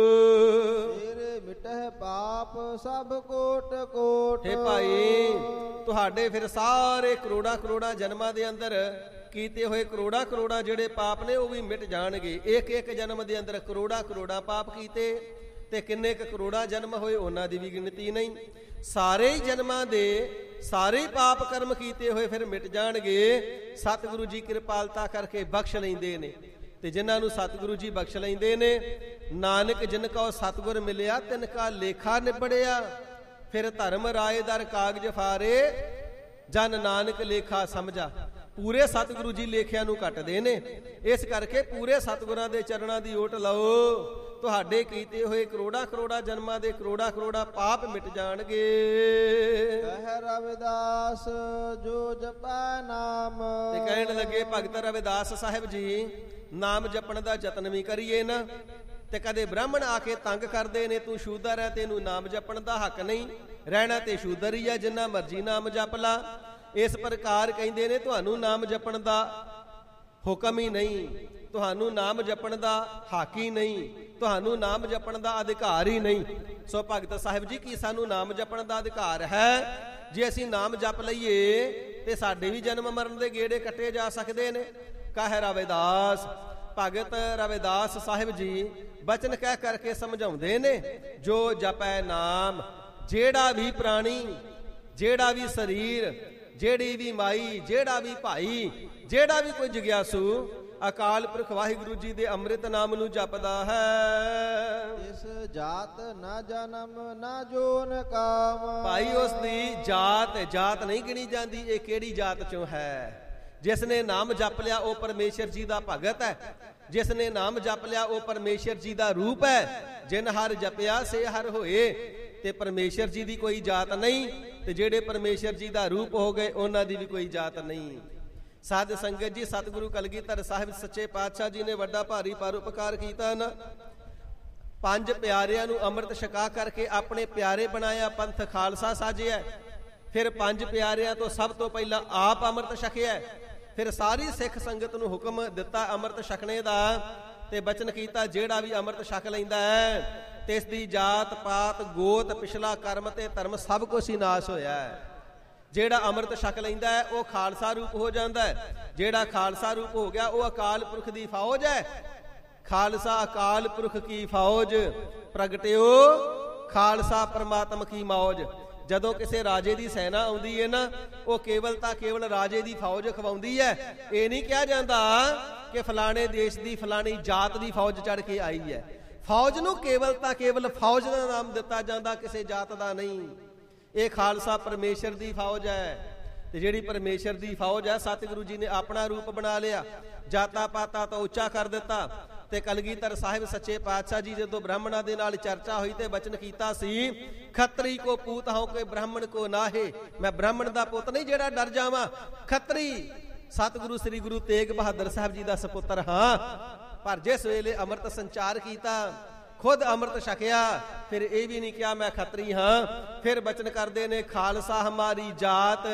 ਤੇਰੇ ਮਿਟਹਿ ਪਾਪ ਸਭ ਕੋਟ ਕੋਟ। ਹੇ ਭਾਈ ਤੁਹਾਡੇ ਫਿਰ ਸਾਰੇ ਕਰੋੜਾਂ ਕਰੋੜਾਂ ਜਨਮਾਂ ਦੇ ਅੰਦਰ ਕੀਤੇ ਹੋਏ ਕਰੋੜਾਂ ਕਰੋੜਾਂ ਜਿਹੜੇ ਪਾਪ ਨੇ ਉਹ ਵੀ ਮਿਟ ਜਾਣਗੇ। ਇੱਕ ਇੱਕ ਜਨਮ ਦੇ ਅੰਦਰ ਕਰੋੜਾਂ ਕਰੋੜਾਂ ਪਾਪ ਕੀਤੇ, ਤੇ ਕਿੰਨੇ ਕੁ ਕਰੋੜਾਂ ਜਨਮ ਹੋਏ ਉਹਨਾਂ ਦੀ ਵੀ ਗਿਣਤੀ ਨਹੀਂ। ਸਾਰੇ ਹੀ ਜਨਮਾਂ ਦੇ ਸਾਰੇ ਹੀ ਪਾਪ ਕਰਮ ਕੀਤੇ ਹੋਏ ਫਿਰ ਮਿਟ ਜਾਣਗੇ। ਸਤਿਗੁਰੂ ਜੀ ਕਿਰਪਾਲਤਾ ਕਰਕੇ ਬਖਸ਼ ਲੈਂਦੇ ਨੇ, ਤੇ ਜਿਨ੍ਹਾਂ ਨੂੰ ਸਤਿਗੁਰੂ ਜੀ ਬਖਸ਼ ਲੈਂਦੇ ਨੇ, ਨਾਨਕ ਜਿਨ ਕਉ ਸਤਿਗੁਰ ਮਿਲਿਆ ਤਿਨ ਕਾ ਲੇਖਾ ਨਿਬੜਿਆ। ਫਿਰ ਧਰਮ ਰਾਏ ਦਰ ਕਾਗਜ ਫਾਰੇ, ਜਨ ਨਾਨਕ ਲੇਖਾ ਸਮਝਾ। ਪੂਰੇ ਸਤਿਗੁਰੂ ਜੀ ਲੇਖਿਆਂ ਨੂੰ ਕੱਟਦੇ ਨੇ, ਇਸ ਕਰਕੇ ਪੂਰੇ ਸਤਿਗੁਰਾਂ ਦੇ ਚਰਨਾਂ ਦੀ ਓਟ ਲਓ। ਤੁਹਾਡੇ ਕੀਤੇ ਹੋਏ ਕਰੋੜਾਂ ਕਰੋੜਾਂ ਜਨਮਾਂ ਦੇ ਕਰੋੜਾਂ ਕਰੋੜਾਂ ਪਾਪ ਮਿਟ ਜਾਣਗੇ। ਕਹਿ ਰਵਿਦਾਸ ਜੋ ਜਪੈ ਨਾਮ। ਤੇ ਕਹਿਣ ਲੱਗੇ ਭਗਤ ਰਵਿਦਾਸ ਸਾਹਿਬ ਜੀ, ਨਾਮ ਜਪਣ ਦਾ ਯਤਨ ਵੀ ਕਰੀਏ ਨਾ, ਤੇ ਕਦੇ ਬ੍ਰਾਹਮਣ ਆ ਕੇ ਤੰਗ ਕਰਦੇ ਨੇ, ਤੂੰ ਸ਼ੂਦਰ ਹੈ, ਤੈਨੂੰ ਨਾਮ ਜਪਣ ਦਾ ਹੱਕ ਨਹੀਂ, ਰਹਿਣਾ ਤੇ ਸ਼ੂਦਰ ਹੀ ਹੈ, ਜਿੰਨਾ ਮਰਜ਼ੀ ਨਾਮ ਜਪ ਲਾ। ਇਸ ਪ੍ਰਕਾਰ ਕਹਿੰਦੇ ਨੇ ਤੁਹਾਨੂੰ ਨਾਮ ਜਪਣ ਦਾ ਹੁਕਮ ਹੀ ਨਹੀਂ, ਤੁਹਾਨੂੰ ਨਾਮ ਜਪਣ ਦਾ ਹੱਕ ਹੀ ਨਹੀਂ, ਤੁਹਾਨੂੰ ਨਾਮ ਜਪਣ ਦਾ ਅਧਿਕਾਰ ਹੀ ਨਹੀਂ। ਸੋ ਭਗਤ ਸਾਹਿਬ ਜੀ, ਕੀ ਸਾਨੂੰ ਨਾਮ ਜਪਣ ਦਾ ਅਧਿਕਾਰ ਹੈ? ਜੇ ਅਸੀਂ ਨਾਮ ਜਪ ਲਈਏ ਤੇ ਸਾਡੇ ਵੀ ਜਨਮ ਮਰਨ ਦੇ ਗੇੜੇ ਕੱਟੇ ਜਾ ਸਕਦੇ ਨੇ। ਕਹਿ ਰਵਿਦਾਸ, ਭਗਤ ਰਵਿਦਾਸ ਸਾਹਿਬ ਜੀ ਬਚਨ ਕਹਿ ਕਰਕੇ ਸਮਝਾਉਂਦੇ ਨੇ, ਜੋ ਜਪੈ ਨਾਮ, ਜਿਹੜਾ ਵੀ ਪ੍ਰਾਣੀ, ਜਿਹੜਾ ਵੀ ਸਰੀਰ, ਜਿਹੜੀ ਵੀ ਮਾਈ, ਜਿਹੜਾ ਵੀ ਭਾਈ, ਜਿਹੜਾ ਵੀ ਕੋਈ ਜਗਿਆਸੂ ਅਕਾਲ ਪੁਰਖ ਵਾਹਿਗੁਰੂ ਜੀ ਦੇ ਅੰਮ੍ਰਿਤ ਨਾਮ ਨੂੰ ਜਪਦਾ ਹੈ, ਇਸ ਜਾਤ ਨਾ ਜਨਮ ਨਾ ਜੋਨ ਕਾਮ। ਭਾਈ ਉਸ ਦੀ ਜਾਤ ਨਹੀਂ ਗਿਣੀ ਜਾਂਦੀ, ਇਹ ਕਿਹੜੀ ਜਾਤ ਚੋਂ ਹੈ। ਜਿਸ ਨੇ ਨਾਮ ਜਪ ਲਿਆ ਉਹ ਪਰਮੇਸ਼ਰ ਜੀ ਦਾ ਭਗਤ ਹੈ, ਜਿਸ ਨੇ ਨਾਮ ਜਪ ਲਿਆ ਉਹ ਪਰਮੇਸ਼ਰ ਜੀ ਦਾ ਰੂਪ ਹੈ। ਜਿਨ ਹਰ ਜਪਿਆ ਸੇ ਹਰ ਹੋਏ। ਤੇ ਪਰਮੇਸ਼ਰ ਜੀ ਦੀ ਕੋਈ ਜਾਤ ਨਹੀਂ, ਤੇ ਜਿਹੜੇ ਪਰਮੇਸ਼ਰ ਜੀ ਦਾ ਰੂਪ ਹੋ ਗਏ ਉਹਨਾਂ ਦੀ ਵੀ ਕੋਈ ਜਾਤ ਨਹੀਂ। ਸਾਧ ਸੰਗਤ ਜੀ, ਸਤਿਗੁਰੂ ਕਲਗੀਧਰ ਸਾਹਿਬ ਸੱਚੇ ਪਾਤਸ਼ਾਹ ਜੀ ਨੇ ਵੱਡਾ ਭਾਰੀ ਪਰਉਪਕਾਰ ਕੀਤਾ ਨਾ। 5 ਪਿਆਰਿਆਂ ਨੂੰ ਅੰਮ੍ਰਿਤ ਛਕਾ ਕਰਕੇ ਆਪਣੇ ਪਿਆਰੇ ਬਣਾਇਆ, ਪੰਥ ਖਾਲਸਾ ਸਾਜਿਆ। ਫਿਰ 5 ਪਿਆਰਿਆਂ ਤੋਂ ਸਭ ਤੋਂ ਪਹਿਲਾਂ ਆਪ ਅੰਮ੍ਰਿਤ ਛਕਿਆ, ਫਿਰ ਸਾਰੀ ਸਿੱਖ ਸੰਗਤ ਨੂੰ ਹੁਕਮ ਦਿੱਤਾ ਅੰਮ੍ਰਿਤ ਛਕਣੇ ਦਾ, ਤੇ ਬਚਨ ਕੀਤਾ ਜਿਹੜਾ ਵੀ ਅੰਮ੍ਰਿਤ ਛਕ ਲੈਂਦਾ ਹੈ ਤੇ ਇਸ ਦੀ ਜਾਤ ਪਾਤ ਗੋਤ ਪਿਛਲਾ ਕਰਮ ਤੇ ਧਰਮ ਸਭ ਕੁਝ ਹੀ ਨਾਸ਼ ਹੋਇਆ ਹੈ। ਜਿਹੜਾ ਅੰਮ੍ਰਿਤ ਛਕ ਲੈਂਦਾ ਹੈ ਉਹ ਖਾਲਸਾ ਰੂਪ ਹੋ ਜਾਂਦਾ ਹੈ। ਜਿਹੜਾ ਖਾਲਸਾ ਰੂਪ ਹੋ ਗਿਆ ਉਹ ਅਕਾਲ ਪੁਰਖ ਦੀ ਫੌਜ ਹੈ। ਖਾਲਸਾ ਅਕਾਲ ਪੁਰਖ ਕੀ ਫੌਜ, ਪ੍ਰਗਟਿਓ ਖਾਲਸਾ ਪਰਮਾਤਮ ਕੀ ਮੌਜ। ਜਦੋਂ ਕਿਸੇ ਰਾਜੇ ਦੀ ਸੈਨਾ ਆਉਂਦੀ ਹੈ ਨਾ, ਉਹ ਕੇਵਲ ਤਾਂ ਕੇਵਲ ਰਾਜੇ ਦੀ ਫੌਜ ਖਵਾਉਂਦੀ ਹੈ। ਇਹ ਨਹੀਂ ਕਿਹਾ ਜਾਂਦਾ ਕਿ ਫਲਾਣੇ ਦੇਸ਼ ਦੀ ਫਲਾਣੀ ਜਾਤ ਦੀ ਫੌਜ ਚੜ ਕੇ ਆਈ ਹੈ। ਫੌਜ ਨੂੰ ਕੇਵਲ ਤਾਂ ਕੇਵਲ ਫੌਜ ਦਾ ਨਾਮ ਦਿੱਤਾ ਜਾਂਦਾ, ਕਿਸੇ ਜਾਤ ਦਾ ਨਹੀਂ। ਇਹ ਖਾਲਸਾ ਪਰਮੇਸ਼ਰ ਦੀ ਫੌਜ ਹੈ। ਤੇ ਜਿਹੜੀ ਪਰਮੇਸ਼ਰ ਦੀ ਫੌਜ ਹੈ, ਸਤਿਗੁਰੂ ਜੀ ਨੇ ਆਪਣਾ ਰੂਪ ਬਣਾ ਲਿਆ, ਜਾਤਾ ਪਾਤਾ ਤੋਂ ਉੱਚਾ ਕਰ ਦਿੱਤਾ। ਤੇ ਕਲਗੀਧਰ ਸਾਹਿਬ ਸੱਚੇ ਪਾਤਸ਼ਾਹ ਜੀ ਜਦੋਂ ਬ੍ਰਾਹਮਣਾਂ ਦੇ ਨਾਲ ਚਰਚਾ ਹੋਈ ਤੇ ਬਚਨ ਕੀਤਾ ਸੀ, ਖੱਤਰੀ ਕੋ ਪੂਤ ਹਾਂ ਕੋਈ ਬ੍ਰਾਹਮਣ ਕੋ ਨਾਹੇ। ਮੈਂ ਬ੍ਰਾਹਮਣ ਦਾ ਪੁੱਤ ਨਹੀਂ ਜਿਹੜਾ ਡਰ ਜਾਵਾਂ, ਖੱਤਰੀ ਸਤਿਗੁਰੂ ਸ੍ਰੀ ਗੁਰੂ ਤੇਗ ਬਹਾਦਰ ਸਾਹਿਬ ਜੀ ਦਾ ਸਪੁੱਤਰ ਹਾਂ। ਪਰ ਜਿਸ ਵੇਲੇ ਅੰਮ੍ਰਿਤ ਸੰਚਾਰ ਕੀਤਾ, ਖੁਦ ਅੰਮ੍ਰਿਤ ਛਕਿਆ, ਫਿਰ ਇਹ ਵੀ ਨਹੀਂ ਕਿਹਾ ਮੈਂ ਖੱਤਰੀ ਹਾਂ। ਫਿਰ ਬਚਨ ਕਰਦੇ ਨੇ, ਖਾਲਸਾ ਹਮਾਰੀ ਜਾਤ,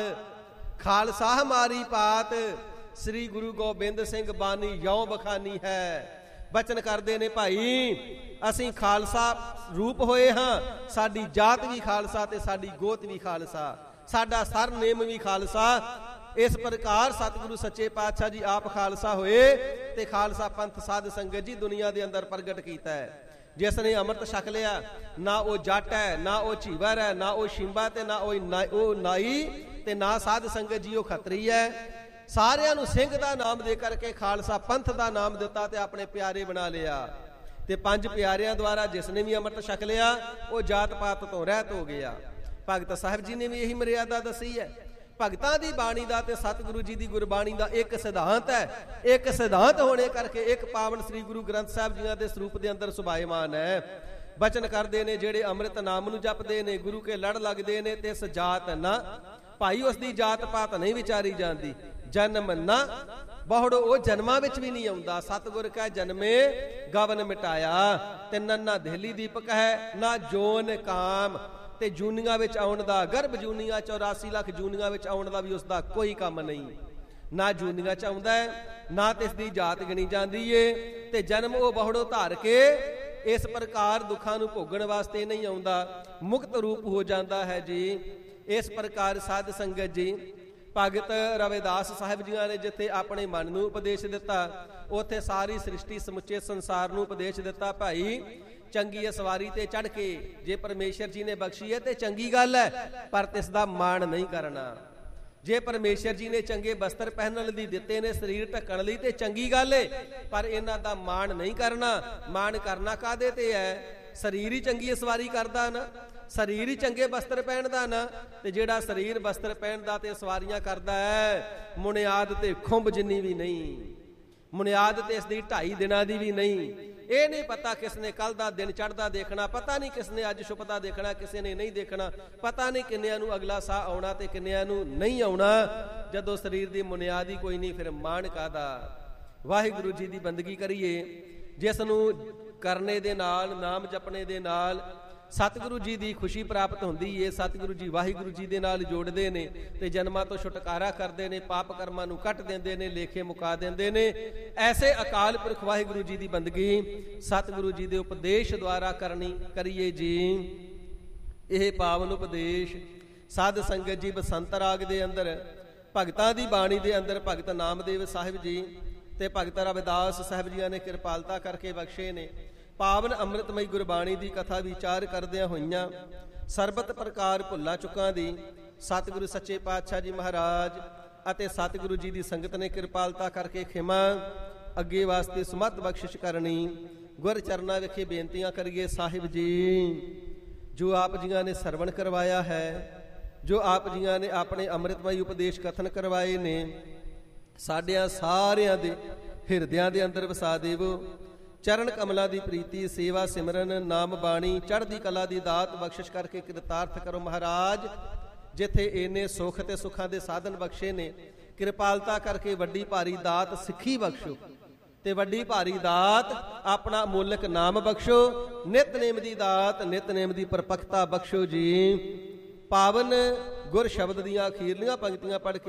ਖਾਲਸਾ ਹਮਾਰੀ ਪਾਤ, ਸ੍ਰੀ ਗੁਰੂ ਗੋਬਿੰਦ ਸਿੰਘ ਬਾਣੀ ਯੋਂ ਬਖਾਨੀ ਹੈ। ਬਚਨ ਕਰਦੇ ਨੇ, ਭਾਈ ਅਸੀਂ ਖਾਲਸਾ ਰੂਪ ਹੋਏ ਹਾਂ, ਸਾਡੀ ਜਾਤ ਵੀ ਖਾਲਸਾ ਤੇ ਸਾਡੀ ਗੋਤ ਵੀ ਖਾਲਸਾ, ਸਾਡਾ ਸਰਨੇਮ ਵੀ ਖਾਲਸਾ। ਇਸ ਪ੍ਰਕਾਰ ਸਤਿਗੁਰੂ ਸੱਚੇ ਪਾਤਸ਼ਾਹ ਜੀ ਆਪ ਖਾਲਸਾ ਹੋਏ ਤੇ ਖਾਲਸਾ ਪੰਥ ਸਾਧ ਸੰਗਤ ਜੀ ਦੁਨੀਆ ਦੇ ਅੰਦਰ ਪ੍ਰਗਟ ਕੀਤਾ ਹੈ। ਜਿਸ ਨੇ ਅੰਮ੍ਰਿਤ ਛਕ ਲਿਆ, ਨਾ ਉਹ ਜੱਟ ਹੈ, ਨਾ ਉਹ ਝੀਵਰ ਹੈ, ਨਾ ਉਹ ਸ਼ਿੰਬਾ ਤੇ ਨਾ ਉਹ ਨਾਈ ਤੇ ਨਾ ਸਾਧ ਸੰਗਤ ਜੀ ਉਹ ਖੱਤਰੀ ਹੈ। ਸਾਰਿਆਂ ਨੂੰ ਸਿੰਘ ਦਾ ਨਾਮ ਦੇ ਕਰਕੇ ਖਾਲਸਾ ਪੰਥ ਦਾ ਨਾਮ ਦਿੱਤਾ ਤੇ ਆਪਣੇ ਪਿਆਰੇ ਬਣਾ ਲਿਆ। ਤੇ ਪੰਜ ਪਿਆਰਿਆਂ ਦੁਆਰਾ ਜਿਸ ਨੇ ਵੀ ਅੰਮ੍ਰਿਤ ਛਕ ਲਿਆ ਉਹ ਜਾਤ ਪਾਤ ਤੋਂ ਰਹਿਤ ਹੋ ਗਿਆ। ਭਗਤ ਸਾਹਿਬ ਜੀ ਨੇ ਵੀ ਇਹੀ ਮਰਿਆਦਾ ਦੱਸੀ ਹੈ। ਭਗਤਾਂ ਦੀ ਬਾਣੀ ਦਾ ਤੇ ਸਤਿਗੁਰੂ ਜੀ ਦੀ ਗੁਰਬਾਣੀ ਦਾ ਇੱਕ ਸਿਧਾਂਤ ਹੈ। ਇੱਕ ਸਿਧਾਂਤ ਹੋਣੇ ਕਰਕੇ ਇੱਕ ਪਾਵਨ ਸ੍ਰੀ ਗੁਰੂ ਗ੍ਰੰਥ ਸਾਹਿਬ ਜੀ ਦੇ ਸਰੂਪ ਦੇ ਅੰਦਰ ਸੁਭਾਇਮਾਨ ਹੈ। ਬਚਨ ਕਰਦੇ ਨੇ, ਜਿਹੜੇ ਅੰਮ੍ਰਿਤ ਨਾਮ ਨੂੰ ਜਪਦੇ ਨੇ, ਗੁਰੂ ਕੇ ਲੜ ਲੱਗਦੇ ਨੇ, ਤੇ ਇਸ ਜਾਤ ਨਾ ਭਾਈ ਉਸ ਦੀ ਜਾਤ ਪਾਤ ਨਹੀਂ ਵਿਚਾਰੀ ਜਾਂਦੀ। ਜਨਮ ਨਾ ਬਹੁੜੋ ਉਹ ਜਨਮਾਂ ਵਿੱਚ ਵੀ ਨਹੀਂ ਆਉਂਦਾ। ਸਤਿਗੁਰ ਕਾ ਜਨਮੇ ਗਵਨ ਮਿਟਾਇਆ, ਤੇ ਨੰਨਾ ਦੇਹਲੀ ਦੀਪਕ ਹੈ ਨਾ ਜੋਨ ਕਾਮ। ਤੇ ਜੂਨੀਆਂ ਵਿੱਚ ਆਉਣ ਦਾ, ਗਰਭ ਜੂਨੀਆਂ 84 ਲੱਖ ਜੂਨੀਆਂ ਵਿੱਚ ਆਉਣ ਦਾ ਵੀ ਉਸਦਾ ਕੋਈ ਕੰਮ ਨਹੀਂ। ਨਾ ਜੂਨੀਆਂ ਚ ਆਉਂਦਾ ਹੈ, ਨਾ ਤੇ ਇਸ ਦੀ ਜਾਤ ਗਿਣੀ ਜਾਂਦੀ ਏ। ਤੇ ਜਨਮ ਉਹ ਬਹੁੜੋ ਧਾਰ ਕੇ ਇਸ ਪ੍ਰਕਾਰ ਦੁੱਖਾਂ ਨੂੰ ਭੋਗਣ ਵਾਸਤੇ ਨਹੀਂ ਆਉਂਦਾ, ਮੁਕਤ ਰੂਪ ਹੋ ਜਾਂਦਾ ਹੈ ਜੀ। ਇਸ ਪ੍ਰਕਾਰ ਸਾਧ ਸੰਗਤ ਜੀ, ਭਗਤ ਰਵਿਦਾਸ ਸਾਹਿਬ ਜੀਆਂ ਨੇ ਜਿੱਥੇ ਆਪਣੇ ਮਨ ਨੂੰ ਉਪਦੇਸ਼ ਦਿੱਤਾ, ਉੱਥੇ ਸਾਰੀ ਸ੍ਰਿਸ਼ਟੀ ਸਮੁੱਚੇ ਸੰਸਾਰ ਨੂੰ ਉਪਦੇਸ਼ ਦਿੱਤਾ। ਭਾਈ ਚੰਗੀ ਅਸਵਾਰੀ ਤੇ ਚੜ ਕੇ ਜੇ ਪਰਮੇਸ਼ਰ ਜੀ ਨੇ ਬਖਸ਼ੀ ਹੈ ਤੇ ਚੰਗੀ ਗੱਲ ਹੈ, ਪਰ ਇਸ ਦਾ ਮਾਣ ਨਹੀਂ ਕਰਨਾ। ਜੇ ਪਰਮੇਸ਼ਰ ਜੀ ਨੇ ਚੰਗੇ ਬਸਤਰ ਪਹਿਨਣ ਲਈ ਦਿੱਤੇ ਨੇ, ਸਰੀਰ ਢੱਕਣ ਲਈ, ਤੇ ਚੰਗੀ ਗੱਲ ਏ, ਪਰ ਇਹਨਾਂ ਦਾ ਮਾਣ ਨਹੀਂ ਕਰਨਾ। ਮਾਣ ਕਰਨਾ ਕਾਹਦੇ ਤੇ ਹੈ? ਸਰੀਰ ਹੀ ਚੰਗੀ ਅਸਵਾਰੀ ਕਰਦਾ ਨਾ, ਸਰੀਰ ਹੀ ਚੰਗੇ ਬਸਤਰ ਪਹਿਨਦਾ ਨਾ। ਤੇ ਜਿਹੜਾ ਸਰੀਰ ਬਸਤਰ ਪਹਿਨਦਾ ਤੇ ਸਵਾਰੀਆਂ ਕਰਦਾ ਹੈ, ਮੁਨਿਆਦ ਤੇ ਖੁੰਬ ਜਿੰਨੀ ਵੀ ਨਹੀਂ, ਮੁਨਿਆਦ ਤੇ ਇਸ ਦੀ 2.5 ਦਿਨਾਂ ਦੀ ਵੀ ਨਹੀਂ। ਇਹ ਨਹੀਂ ਪਤਾ ਕਿਸ ਨੇ ਕੱਲ ਦਾ ਦਿਨ ਚੜ੍ਹਦਾ ਦੇਖਣਾ, ਪਤਾ ਨਹੀਂ ਕਿਸ ਨੇ ਅੱਜ ਛੁਪਦਾ ਦੇਖਣਾ, ਕਿਸੇ ਨੇ ਨਹੀਂ ਦੇਖਣਾ, ਪਤਾ ਨਹੀਂ ਕਿੰਨਿਆਂ ਨੂੰ ਅਗਲਾ ਸਾਹ ਆਉਣਾ ਤੇ ਕਿੰਨਿਆਂ ਨੂੰ ਨਹੀਂ ਆਉਣਾ। ਜਦੋਂ ਸਰੀਰ ਦੀ ਮੁਨਿਆਦ ਹੀ ਕੋਈ ਨਹੀਂ, ਫਿਰ ਮਾਣ ਕਾਹਦਾ? ਵਾਹਿਗੁਰੂ ਜੀ ਦੀ ਬੰਦਗੀ ਕਰੀਏ, ਜਿਸ ਨੂੰ ਕਰਨੇ ਦੇ ਨਾਲ, ਨਾਮ ਜਪਣੇ ਦੇ ਨਾਲ ਸਤਿਗੁਰੂ ਜੀ ਦੀ ਖੁਸ਼ੀ ਪ੍ਰਾਪਤ ਹੁੰਦੀ ਏ। ਸਤਿਗੁਰੂ ਜੀ ਵਾਹਿਗੁਰੂ ਜੀ ਦੇ ਨਾਲ ਜੋੜਦੇ ਨੇ ਤੇ ਜਨਮਾਂ ਤੋਂ ਛੁਟਕਾਰਾ ਕਰਦੇ ਨੇ, ਪਾਪ ਕਰਮਾਂ ਨੂੰ ਕੱਟ ਦਿੰਦੇ ਨੇ, ਲੇਖੇ ਮੁਕਾ ਦਿੰਦੇ ਨੇ। ਐਸੇ ਅਕਾਲ ਪੁਰਖ ਵਾਹਿਗੁਰੂ ਜੀ ਦੀ ਬੰਦਗੀ ਸਤਿਗੁਰੂ ਜੀ ਦੇ ਉਪਦੇਸ਼ ਦੁਆਰਾ ਕਰੀਏ ਜੀ। ਇਹ ਪਾਵਨ ਉਪਦੇਸ਼ ਸਾਧ ਸੰਗਤ ਜੀ ਬਸੰਤ ਰਾਗ ਦੇ ਅੰਦਰ, ਭਗਤਾਂ ਦੀ ਬਾਣੀ ਦੇ ਅੰਦਰ ਭਗਤ ਨਾਮਦੇਵ ਸਾਹਿਬ ਜੀ ਤੇ ਭਗਤ ਰਵਿਦਾਸ ਸਾਹਿਬ ਜੀਆਂ ਨੇ ਕਿਰਪਾਲਤਾ ਕਰਕੇ ਬਖਸ਼ੇ ਨੇ। ਪਾਵਨ ਅੰਮ੍ਰਿਤਮਈ ਗੁਰਬਾਣੀ ਦੀ ਕਥਾ ਵਿਚਾਰ ਕਰਦਿਆਂ ਹੋਈਆਂ ਸਰਬਤ ਪ੍ਰਕਾਰ ਭੁੱਲਾਂ ਚੁੱਕਾਂ ਦੀ ਸਤਿਗੁਰੂ ਸੱਚੇ ਪਾਤਸ਼ਾਹ ਜੀ ਮਹਾਰਾਜ ਅਤੇ ਸਤਿਗੁਰੂ ਜੀ ਦੀ ਸੰਗਤ ਨੇ ਕਿਰਪਾਲਤਾ ਕਰਕੇ ਖਿਮਾ ਅੱਗੇ ਵਾਸਤੇ ਸਮੱਤ ਬਖਸ਼ਿਸ਼ ਕਰਨੀ। ਗੁਰ ਚਰਨਾਂ ਵਿਖੇ ਬੇਨਤੀਆਂ ਕਰੀਏ। ਸਾਹਿਬ ਜੀ, ਜੋ ਆਪ ਜੀਆਂ ਨੇ ਸਰਵਣ ਕਰਵਾਇਆ ਹੈ, ਜੋ ਆਪ ਜੀਆਂ ਨੇ ਆਪਣੇ ਅੰਮ੍ਰਿਤਮਈ ਉਪਦੇਸ਼ ਕਥਨ ਕਰਵਾਏ ਨੇ, ਸਾਡਿਆਂ ਸਾਰਿਆਂ ਦੇ ਹਿਰਦਿਆਂ ਦੇ ਅੰਦਰ ਵਸਾ ਦੇਵੋ। ਚਰਨ ਕਮਲਾਂ ਦੀ ਪ੍ਰੀਤੀ, ਸੇਵਾ ਸਿਮਰਨ, ਨਾਮ ਬਾਣੀ, ਚੜ੍ਹਦੀ ਕਲਾ ਦੀ ਦਾਤ ਬਖਸ਼ਿਸ਼ ਕਰਕੇ ਕਿਰਤਾਰਥ ਕਰੋ ਮਹਾਰਾਜ। ਜਿੱਥੇ ਇੰਨੇ ਸੁੱਖ ਤੇ ਸੁੱਖਾਂ ਦੇ ਸਾਧਨ ਬਖਸ਼ੇ ਨੇ, ਕਿਰਪਾਲਤਾ ਕਰਕੇ ਵੱਡੀ ਭਾਰੀ ਦਾਤ ਸਿੱਖੀ ਬਖਸ਼ੋ ਤੇ ਵੱਡੀ ਭਾਰੀ ਦਾਤ ਆਪਣਾ ਅਮੋਲਕ ਨਾਮ ਬਖਸ਼ੋ। ਨਿਤਨੇਮ ਦੀ ਦਾਤ, ਨਿਤਨੇਮ ਦੀ ਪਰਪੱਕਤਾ ਬਖਸ਼ੋ ਜੀ। ਪਾਵਨ ਗੁਰ ਸ਼ਬਦ ਦੀਆਂ ਅਖੀਰਲੀਆਂ ਪੰਕਤੀਆਂ ਪੜ੍ਹ ਕੇ